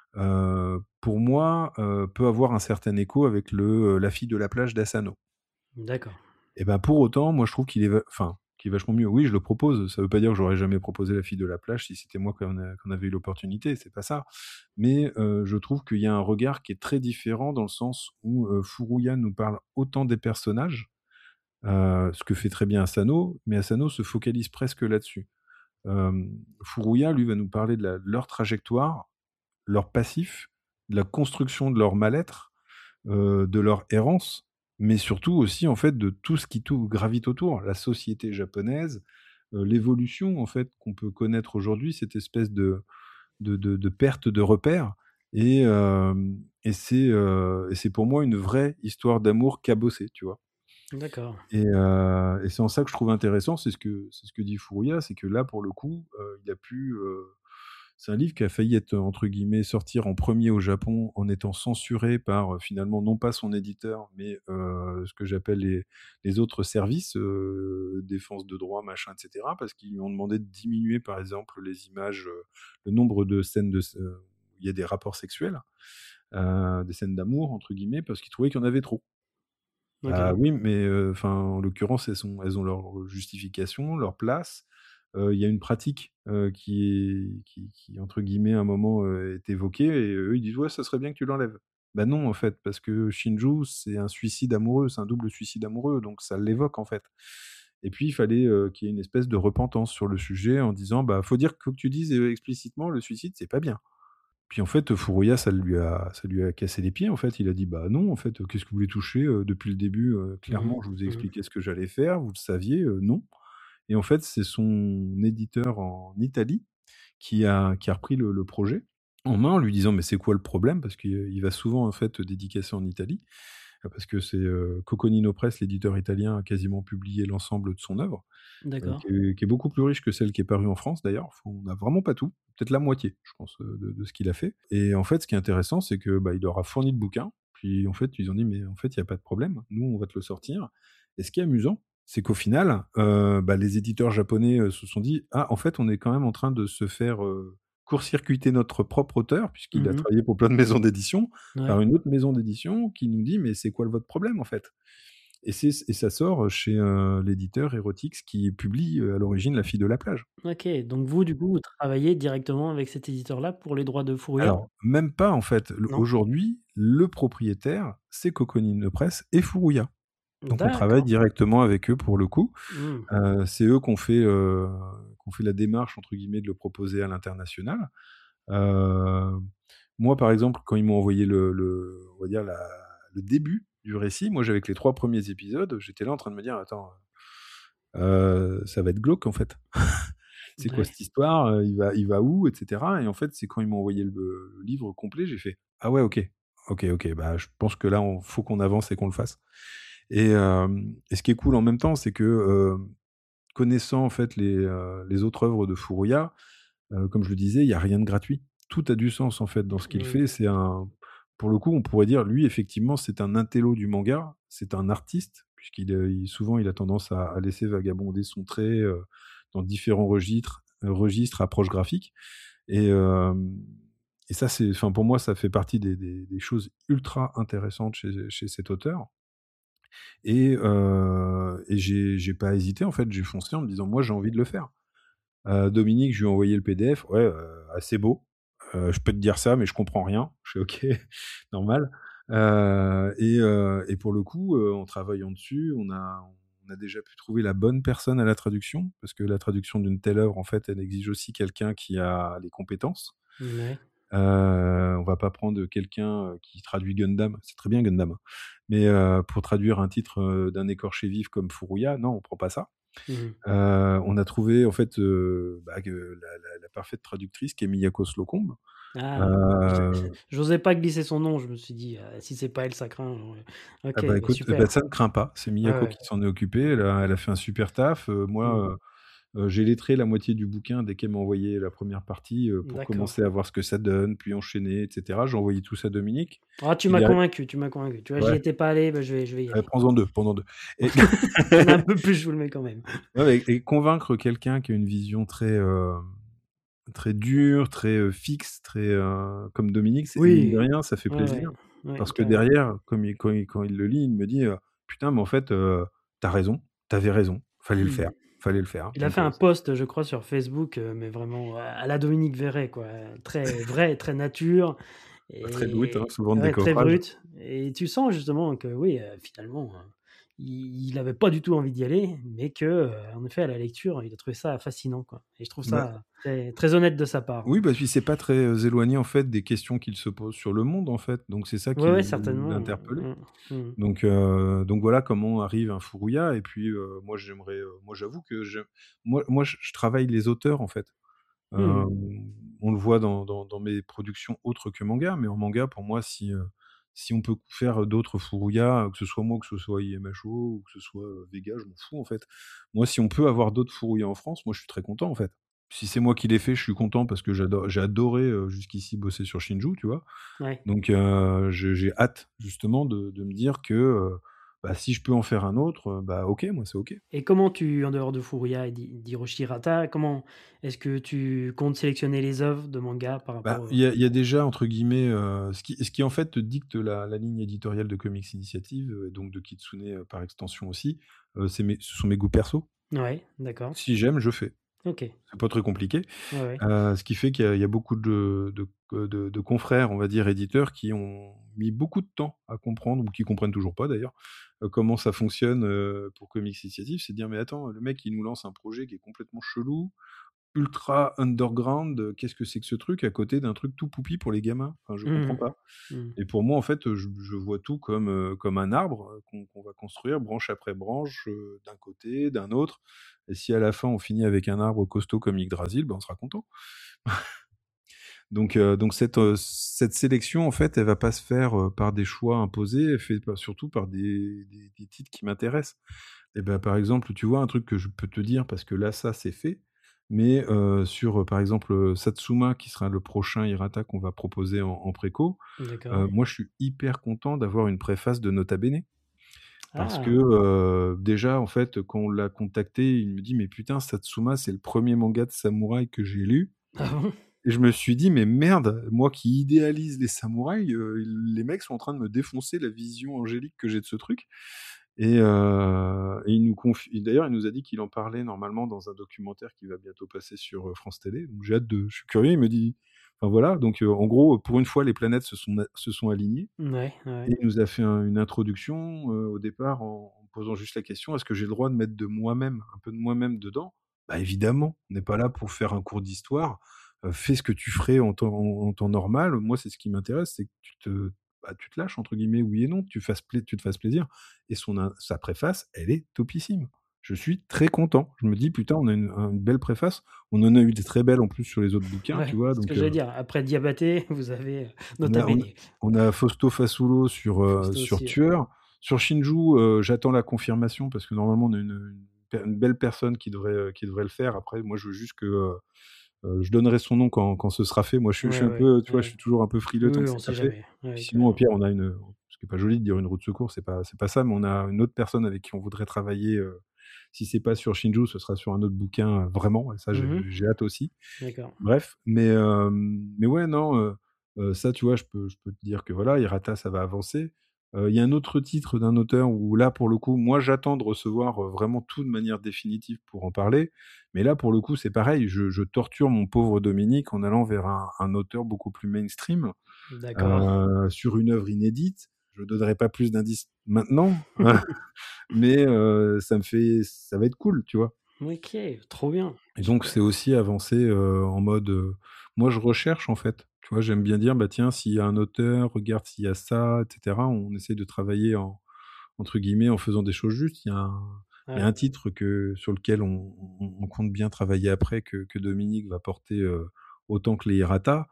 heu, pour moi, heu, peut avoir un certain écho avec le, heu, La fille de la plage d'Asano. D'accord. Et bah, pour autant, moi, je trouve qu'il est va enfin, qu'il est vachement mieux. Oui, je le propose, ça veut pas dire que j'aurais jamais proposé La fille de la plage si c'était moi qui en a qui en avait eu l'opportunité, c'est pas ça. Mais heu, je trouve qu'il y a un regard qui est très différent dans le sens où, heu, Furuya nous parle autant des personnages, heu, ce que fait très bien Asano, mais Asano se focalise presque là-dessus. Hem, Furuya, lui, va nous parler de la de leur trajectoire, leur passif, de la construction de leur mal-être, heu, de leur errance, mais surtout aussi, en fait, de tout ce qui tou gravite autour. La société japonaise, heu, l'évolution, en fait, qu'on peut connaître aujourd'hui, cette espèce de de de de perte de repères et hem et c'est, heu et c'est pour moi une vraie histoire d'amour cabossée, tu vois? D'accord. Et heu et c'est en ça que je trouve intéressant, c'est ce que c'est ce que dit Furuya, c'est que là, pour le coup, heu, il a pu, heu c'est un livre qui a failli être, entre guillemets, «sortir en premier au Japon» en étant censuré par, heu, finalement, non pas son éditeur, mais heu, ce que j'appelle les les autres services, heu, défense de droits, machin, et cetera. Parce qu'ils lui ont demandé de diminuer, par exemple, les images, heu, le nombre de scènes de s heu, où il y a des rapports sexuels, heu, des «scènes d'amour» entre guillemets, parce qu'ils trouvaient qu'il y en avait trop. Bah, OK. oui, mais heu, enfin, en l'occurrence, elles sont elles ont leur justification, leur place. Heu, il y a une pratique, heu, qui est qui qui, entre guillemets, à un moment, heu, est évoquée et eux, ils disent: «Ouais, ça serait bien que tu l'enlèves». Bah non, en fait, parce que Shinju, c'est un suicide amoureux, c'est un double suicide amoureux, donc ça l'évoque, en fait. Et puis, il fallait, heu, qu'il y ait une espèce de repentance sur le sujet en disant: «Bah, faut dire faut que tu dises, heu, explicitement le suicide, c'est pas bien». Puis en fait, Furuya, ça lui a ça lui a cassé les pieds, en fait. Il a dit: «Bah non, en fait, qu'est-ce que vous voulez toucher, heu, depuis le début, heu, Mmh mh. clairement, je vous ai Mmh mh. expliqué ce que j'allais faire, vous le saviez, heu, non». Et en fait, c'est son éditeur en Italie qui a qui a repris le le projet en main en lui disant: «Mais c'est quoi le problème?» parce qu'il il va souvent, en fait, dédicacer en Italie, heu, parce que c'est, heu, Coconino Press, l'éditeur italien, a quasiment publié l'ensemble de son œuvre, heu, D'accord. qui est qui est beaucoup plus riche que celle qui est parue en France, d'ailleurs. Faut on a vraiment pas tout, peut-être la moitié, je pense, heu, de de ce qu'il a fait. Et en fait, ce qui est intéressant, c'est que, bah, il leur a fourni le bouquin, puis en fait, ils ont dit: «Mais en fait, il y a pas de problème, nous, on va te le sortir». Et ce qui est amusant, c'est qu'au final, heu, bah, les éditeurs japonais, heu, se sont dit: «Ah, en fait, on est quand même en train de se faire, heu, court-circuiter notre propre auteur», puisqu'il Mmh a mh. travaillé pour plein de maisons d'édition, Ouais. par une autre maison d'édition qui nous dit: «Mais c'est quoi votre problème, en fait?» Et c'est et ça sort chez, heu, l'éditeur Erotix qui publie, heu, à l'origine La Fille de la plage. OK, donc vous, du coup, vous travaillez directement avec cet éditeur-là pour les droits de Furuya? Alors, même pas en fait. Le Non? aujourd'hui, le propriétaire, c'est Coconino Press et Furuya. Donc on travaille D'accord. directement avec eux pour le coup. Mmh. Heu, c'est eux qui ont fait, heu, qui ont fait la «démarche» entre guillemets de le proposer à l'international. Heu, moi, par exemple, quand ils m'ont envoyé le le on va dire la le début du récit, moi j'avais que les trois premiers épisodes, j'étais là en train de me dire: «Attends, heu, ça va être glauque en fait. C'est quoi Ouais. cette histoire? Heu, il va il va où?» et cetera. Et en fait, c'est quand ils m'ont envoyé le le livre complet, j'ai fait: «Ah ouais, OK. OK, OK, bah, je pense que là, on faut qu'on avance et qu'on le fasse». Et hem et ce qui est cool en même temps, c'est que, heu, connaissant en fait les, heu, les autres œuvres de Furuya, heu, comme je le disais, il y a rien de gratuit. Tout a du sens en fait dans ce qu'il Mmh. fait. C'est un pour le coup, on pourrait dire, lui, effectivement, c'est un intello du manga, c'est un artiste puisqu'il, heu, il souvent, il a tendance à à laisser vagabonder son trait, heu, dans différents registres registres, approches graphiques. Et hem et ça, c'est enfin, pour moi, ça fait partie des des des choses ultra intéressantes chez chez cet auteur. Et heu et j'ai j'ai pas hésité, en fait, j'ai foncé en me disant: «Moi, j'ai envie de le faire». Heu, Dominique, je lui ai envoyé le P D F. Ouais, heu, assez beau. Heu, je peux te dire ça, mais je comprends rien. Je fais: «OK, normal». Heu et heu et pour le coup, heu, en travaillant dessus, on a on a déjà pu trouver la bonne personne à la traduction, parce que la traduction d'une telle œuvre, en fait, elle exige aussi quelqu'un qui a les compétences. Ouais. Heu, on va pas prendre quelqu'un, heu, qui traduit Gundam, c'est très bien Gundam, hein, mais heu, pour traduire un titre, heu, d'un écorché vif comme Furuya, non, on prend pas ça. Mmh mh. Heu, on a trouvé en fait, heu, bah, que la la la parfaite traductrice qui est Miyako Slocombe. Ah, je je Heu, j'osais pas glisser son nom, je me suis dit: «Heu, si c'est pas elle, ça craint», ouais. ah OK, bah, bah, écoute, eh bah, super. ça ne craint pas, c'est Ouais, Miyako ouais. qui s'en est occupée, elle a elle a fait un super taf. Heu, Mmh. moi, heu heu, j'ai lettré la moitié du bouquin dès qu'elle m'a envoyé la première partie, heu, pour D'accord. commencer à voir ce que ça donne, puis enchaîner et cetera. J'ai envoyé tout ça à Dominique, Ah, tu puis m'as derrière convaincu, tu m'as convaincu. Tu vois, j'y ouais, étais pas allé, bah, je vais je vais y heu, aller. prends-en deux, prends-en deux. Et Il y en a un peu plus, je vous le mets quand même. ouais, ouais, et convaincre quelqu'un qui a une vision très, hem, très dure, très, heu, fixe, très, heu, comme Dominique, c'est mine de Oui. rien, ça fait Ouais, ouais. plaisir. Ouais, Parce que carrément. derrière, comme il quand il quand il le lit, il me dit, heu: «Putain, mais en fait, heu, tu as raison, tu avais raison, fallait le faire, Mmh. fallait le faire». Il a Donc fait heu, un post, je crois, sur Facebook, heu, mais vraiment à à la Dominique Verret, quoi, très vrai, très nature c'est très brut, hein, et souvent de ouais, très décoffrage. brut et tu sens justement que oui, heu, finalement, heu, il il avait pas du tout envie d'y aller, mais que, heu, en effet, à la lecture, il a trouvé ça fascinant, quoi et je trouve Bah, ça très très honnête de sa part, oui, ouais. bah, puis c'est pas très, heu, éloigné, en fait, des questions qu'il se pose sur le monde, en fait. Donc c'est ça Ouais, ouais, qui certainement. l'a interpellé. Mmh. Mmh. Donc heu, donc voilà comment arrive un Furuya. Et puis, heu, moi j'aimerais, heu, moi j'avoue que je moi moi je je travaille les auteurs en fait. Mmh. Hem, on le voit dans dans dans mes productions autres que manga, mais en manga pour moi si, heu, si on peut faire d'autres Furuya, que ce soit moi, que ce soit I M H O ou que ce soit, heu, Vega, je m'en fous en fait. Moi si on peut avoir d'autres Furuya en France, moi je suis très content en fait. si c'est moi qui l'ai fait, je suis content parce que j'ado j'ai adoré, heu, jusqu'ici bosser sur Shinju, tu vois? Ouais. Donc heu, je j'ai hâte justement de de me dire que, heu, bah, si je peux en faire un autre, heu, bah, OK, moi c'est OK. Et comment tu en dehors de Furuya et d'Hi d'Hiroshi Hirata, comment est-ce que tu comptes sélectionner les œuvres de manga par Bah, rapport, il heu y a il y a déjà entre guillemets, heu, ce qui ce qui en fait te dicte la la ligne éditoriale de Comics Initiative, heu, donc de Kitsune, heu, par extension aussi, heu, c'est mes ce sont mes goûts perso. Ouais, d'accord. Si j'aime, je fais. OK. C'est pas très compliqué. Ouais, ouais. Heu, ce qui fait qu'il y a il y a beaucoup de de q de de confrères, on va dire éditeurs, qui ont mis beaucoup de temps à comprendre ou qui comprennent toujours pas d'ailleurs, heu, comment ça fonctionne, heu, pour Comics Initiative. C'est de dire: «Mais attends, le mec il nous lance un projet qui est complètement chelou, ultra underground, heu, qu'est-ce que c'est que ce truc à côté d'un truc tout poupi pour les gamins?» Enfin, je comprends Mmh pas. mh. Mmh. Et pour moi, en fait, heu, je je vois tout comme, heu, comme un arbre, heu, qu'on qu'on va construire branche après branche, heu, d'un côté, d'un autre, et si à la fin on finit avec un arbre costaud comme Yggdrasil, bah, on sera content. Donc heu, donc cette, heu, cette sélection, en fait, elle va pas se faire, heu, par des choix imposés, elle fait pas surtout par des des des titres qui m'intéressent. Et bah, par exemple, tu vois, un truc que je peux te dire parce que là, ça, c'est fait, mais heu, sur, heu, par exemple, heu, Satsuma qui sera le prochain Hirata qu'on va proposer en en préco, D'accord. heu, moi, je suis hyper content d'avoir une préface de Nota Bene. Parce que, Ah! heu, déjà, en fait, quand on l'a contacté, il me dit: «Mais putain, Satsuma, c'est le premier manga de samouraï que j'ai lu». Ah bon? Et je me suis dit: «Mais merde, moi qui idéalise les samouraïs, heu, les mecs sont en train de me défoncer la vision angélique que j'ai de ce truc». Et heu, et il nous conf et d'ailleurs, il nous a dit qu'il en parlait normalement dans un documentaire qui va bientôt passer sur, heu, France Télé. Donc j'ai hâte de je suis curieux, il me dit enfin voilà, donc heu, en gros, pour une fois, les planètes se sont a se sont alignées. Ouais, ouais, Et ouais. il nous a fait un une introduction, heu, au départ en en posant juste la question: «Est-ce que j'ai le droit de mettre de moi-même, un peu de moi-même dedans?» Bah, évidemment, on n'est pas là pour faire un cours d'histoire, heu, fais ce que tu ferais en temps en en temps normal. Moi, c'est ce qui m'intéresse, c'est que tu te bah, tu te «lâches» entre guillemets, oui et non, que tu fasses plai tu te fasses plaisir. Et son in sa préface, elle est topissime. Je suis très content. Je me dis: «Putain, on a une un une belle préface». On en a eu des très belles en plus sur les autres bouquins, tu Ouais, vois? c'est ce que Donc j'allais heu dire. Après Diabaté, vous avez, heu, on Nota a on a Bene. on a Fausto Fassulo sur, heu, Fausto sur aussi, ouais. Tueur. Sur Shinju, heu, j'attends la confirmation parce que normalement on a une, une per une belle personne qui devrait, heu, qui devrait le faire. Après moi je veux juste que, heu heu, je donnerai son nom quand quand ce sera fait. Moi je suis je Ouais, suis un ouais, peu, tu vois, je ouais. suis toujours un peu frileux Oui, tant oui, que on c'est pas sait fait. jamais. Ouais, Puis ouais, sinon au carrément. pire on a une, heu, ce qui est pas joli de dire une roue de secours, c'est pas c'est pas ça, mais on a une autre personne avec qui on voudrait travailler, heu, si c'est pas sur Shinju, ce sera sur un autre bouquin, heu, vraiment, et ça j'ai Mmh mh. j'ai hâte aussi. D'accord. Bref, mais hem, mais ouais, non, heu heu, ça, tu vois, je peux je peux te dire que voilà, Hirata, ça va avancer. Heu, il y a un autre titre d'un auteur où là, pour le coup, moi, j'attends de recevoir, heu, vraiment tout de manière définitive pour en parler. Mais là, pour le coup, c'est pareil, je je torture mon pauvre Dominique en allant vers un un auteur beaucoup plus mainstream, D'accord. heu, sur une œuvre inédite. Je donnerai pas plus d'indices maintenant, mais heu, ça me fait ça va être cool, tu vois? OK, trop bien, Et donc c'est super. aussi avancer, heu, en mode, heu, moi je recherche en fait, tu vois? J'aime bien dire: «Bah tiens, s'il y a un auteur, regarde s'il y a ça» et cetera. On essaie de travailler en entre guillemets, «en faisant des choses justes». Il y a un il y a Ouais. un titre que sur lequel on on on compte bien travailler après que que Dominique va porter, heu, autant que les errata.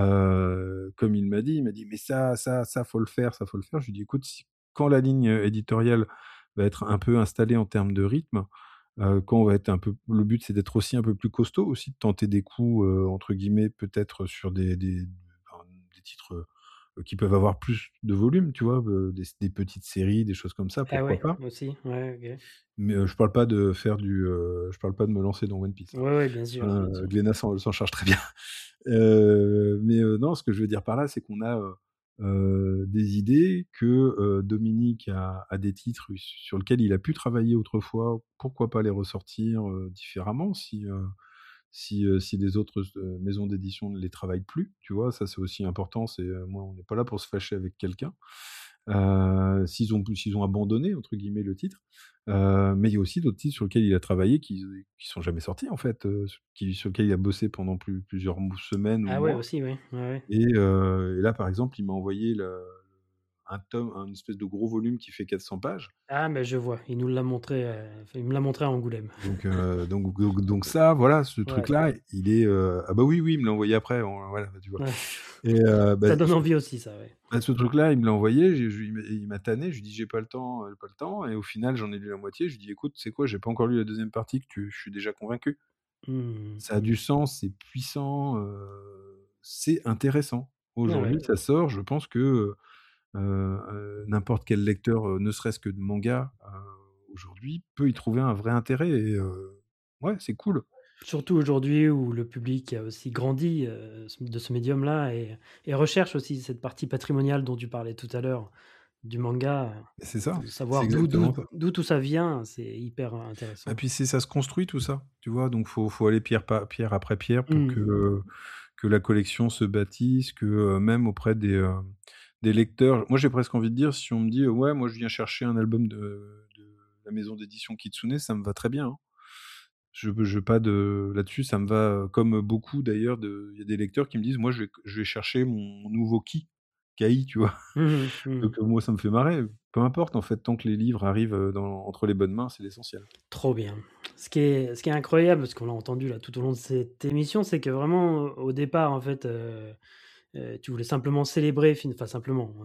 Heu, comme il m'a dit, il m'a dit: «Mais ça ça ça, faut le faire, ça faut le faire». Je lui ai dit: «Écoute, si quand la ligne, heu, éditoriale va être un peu installée en termes de rythme, Heu, quand on va être un peu le but, c'est d'être aussi un peu plus costaud, aussi de tenter des coups, heu, entre guillemets, peut-être sur des des enfin, des titres, heu, qui peuvent avoir plus de volume, tu vois? Heu, des des petites séries, des choses comme ça, Ah pourquoi ouais, pas? aussi, ouais, OK. Mais, heu, je parle pas de faire du, heu, je parle pas de me lancer dans One Piece, hein. Ouais, ouais, bien sûr, Hein, bien heu, sûr. Glénat s'en s'en charge très bien. Heu, mais, heu, non, ce que je veux dire par là, c'est qu'on a, heu heu, des idées que, heu, Dominique a a des titres sur lesquels il a pu travailler autrefois. Pourquoi pas les ressortir, heu, différemment si, heu si, heu, si les autres heu, maisons d'édition ne les travaillent plus, tu vois? Ça, c'est aussi important, c'est, heu, moi, on n'est pas là pour se fâcher avec quelqu'un, heu, s'ils ont s'ils ont «abandonné» entre guillemets le titre. Heu, mais il y a aussi d'autres titres sur lesquels il a travaillé qui qui sont jamais sortis en fait, heu, qui sur lesquels il a bossé pendant plus plusieurs mou semaines ou Ah ouais, mois. aussi, ouais, ouais, ouais. Et heu, et là, par exemple, il m'a envoyé le un tome, un espèce de gros volume qui fait quatre cents pages. Ah mais je vois, il nous l'a montré, heu, enfin, il me l'a montré à Angoulême. Donc heu, donc donc donc ça, voilà, ce Ouais, c'est truc-là, il est, heu ah bah, oui, oui, il me l'a envoyé après, on voilà, bah, tu vois? ouais. Et heu, bah, Ça donne ce envie aussi ça, ouais. bah, ce truc-là, il me l'a envoyé, j'ai je lui il m'a il m'a tanné, je lui ai dit: «J'ai pas le temps, heu, pas le temps», et au final, j'en ai lu la moitié, je lui ai dit: «Écoute, tu sais quoi? J'ai pas encore lu la deuxième partie que tu je suis déjà convaincu». Mmh. Ça a du sens, c'est puissant, heu, c'est intéressant. Ah Aujourd'hui, ouais. ça sort, je pense que, heu heu n'importe quel lecteur, heu, ne serait-ce que de manga, heu, aujourd'hui, peut y trouver un vrai intérêt et heu, ouais, c'est cool. Surtout aujourd'hui où le public a aussi grandi, heu, ce de ce médium-là et et recherche aussi cette partie patrimoniale dont tu parlais tout à l'heure, du manga, C'est ça, de c'est savoir d'où d'où exactement ça. d'où tout ça vient, c'est hyper Et intéressant. puis c'est ça se construit tout ça, tu vois? Donc faut faut aller pierre pa pierre après pierre pour que, Mmh. heu, que la collection se bâtisse, que, heu, même auprès des, heu, des lecteurs moi j'ai presque envie de dire si on me dit: «Ouais, moi je viens chercher un album de de la maison d'édition Kitsune», ça me va très bien, hein. Je veux je veux pas de là-dessus, ça me va, heu, comme beaucoup d'ailleurs de il y a des lecteurs qui me disent: «Moi je vais q je vais chercher mon nouveau Ki, Kai», tu vois? Mmh mh. Mmh. Donc heu, moi ça me fait marrer, peu importe en fait, tant que les livres arrivent, heu, dans entre les bonnes mains, c'est l'essentiel. Trop bien. Ce qui est ce qui est incroyable, ce qu'on a entendu là tout au long de cette émission, c'est que vraiment au au départ en fait, heu heu, tu voulais simplement célébrer fin enfin simplement, hein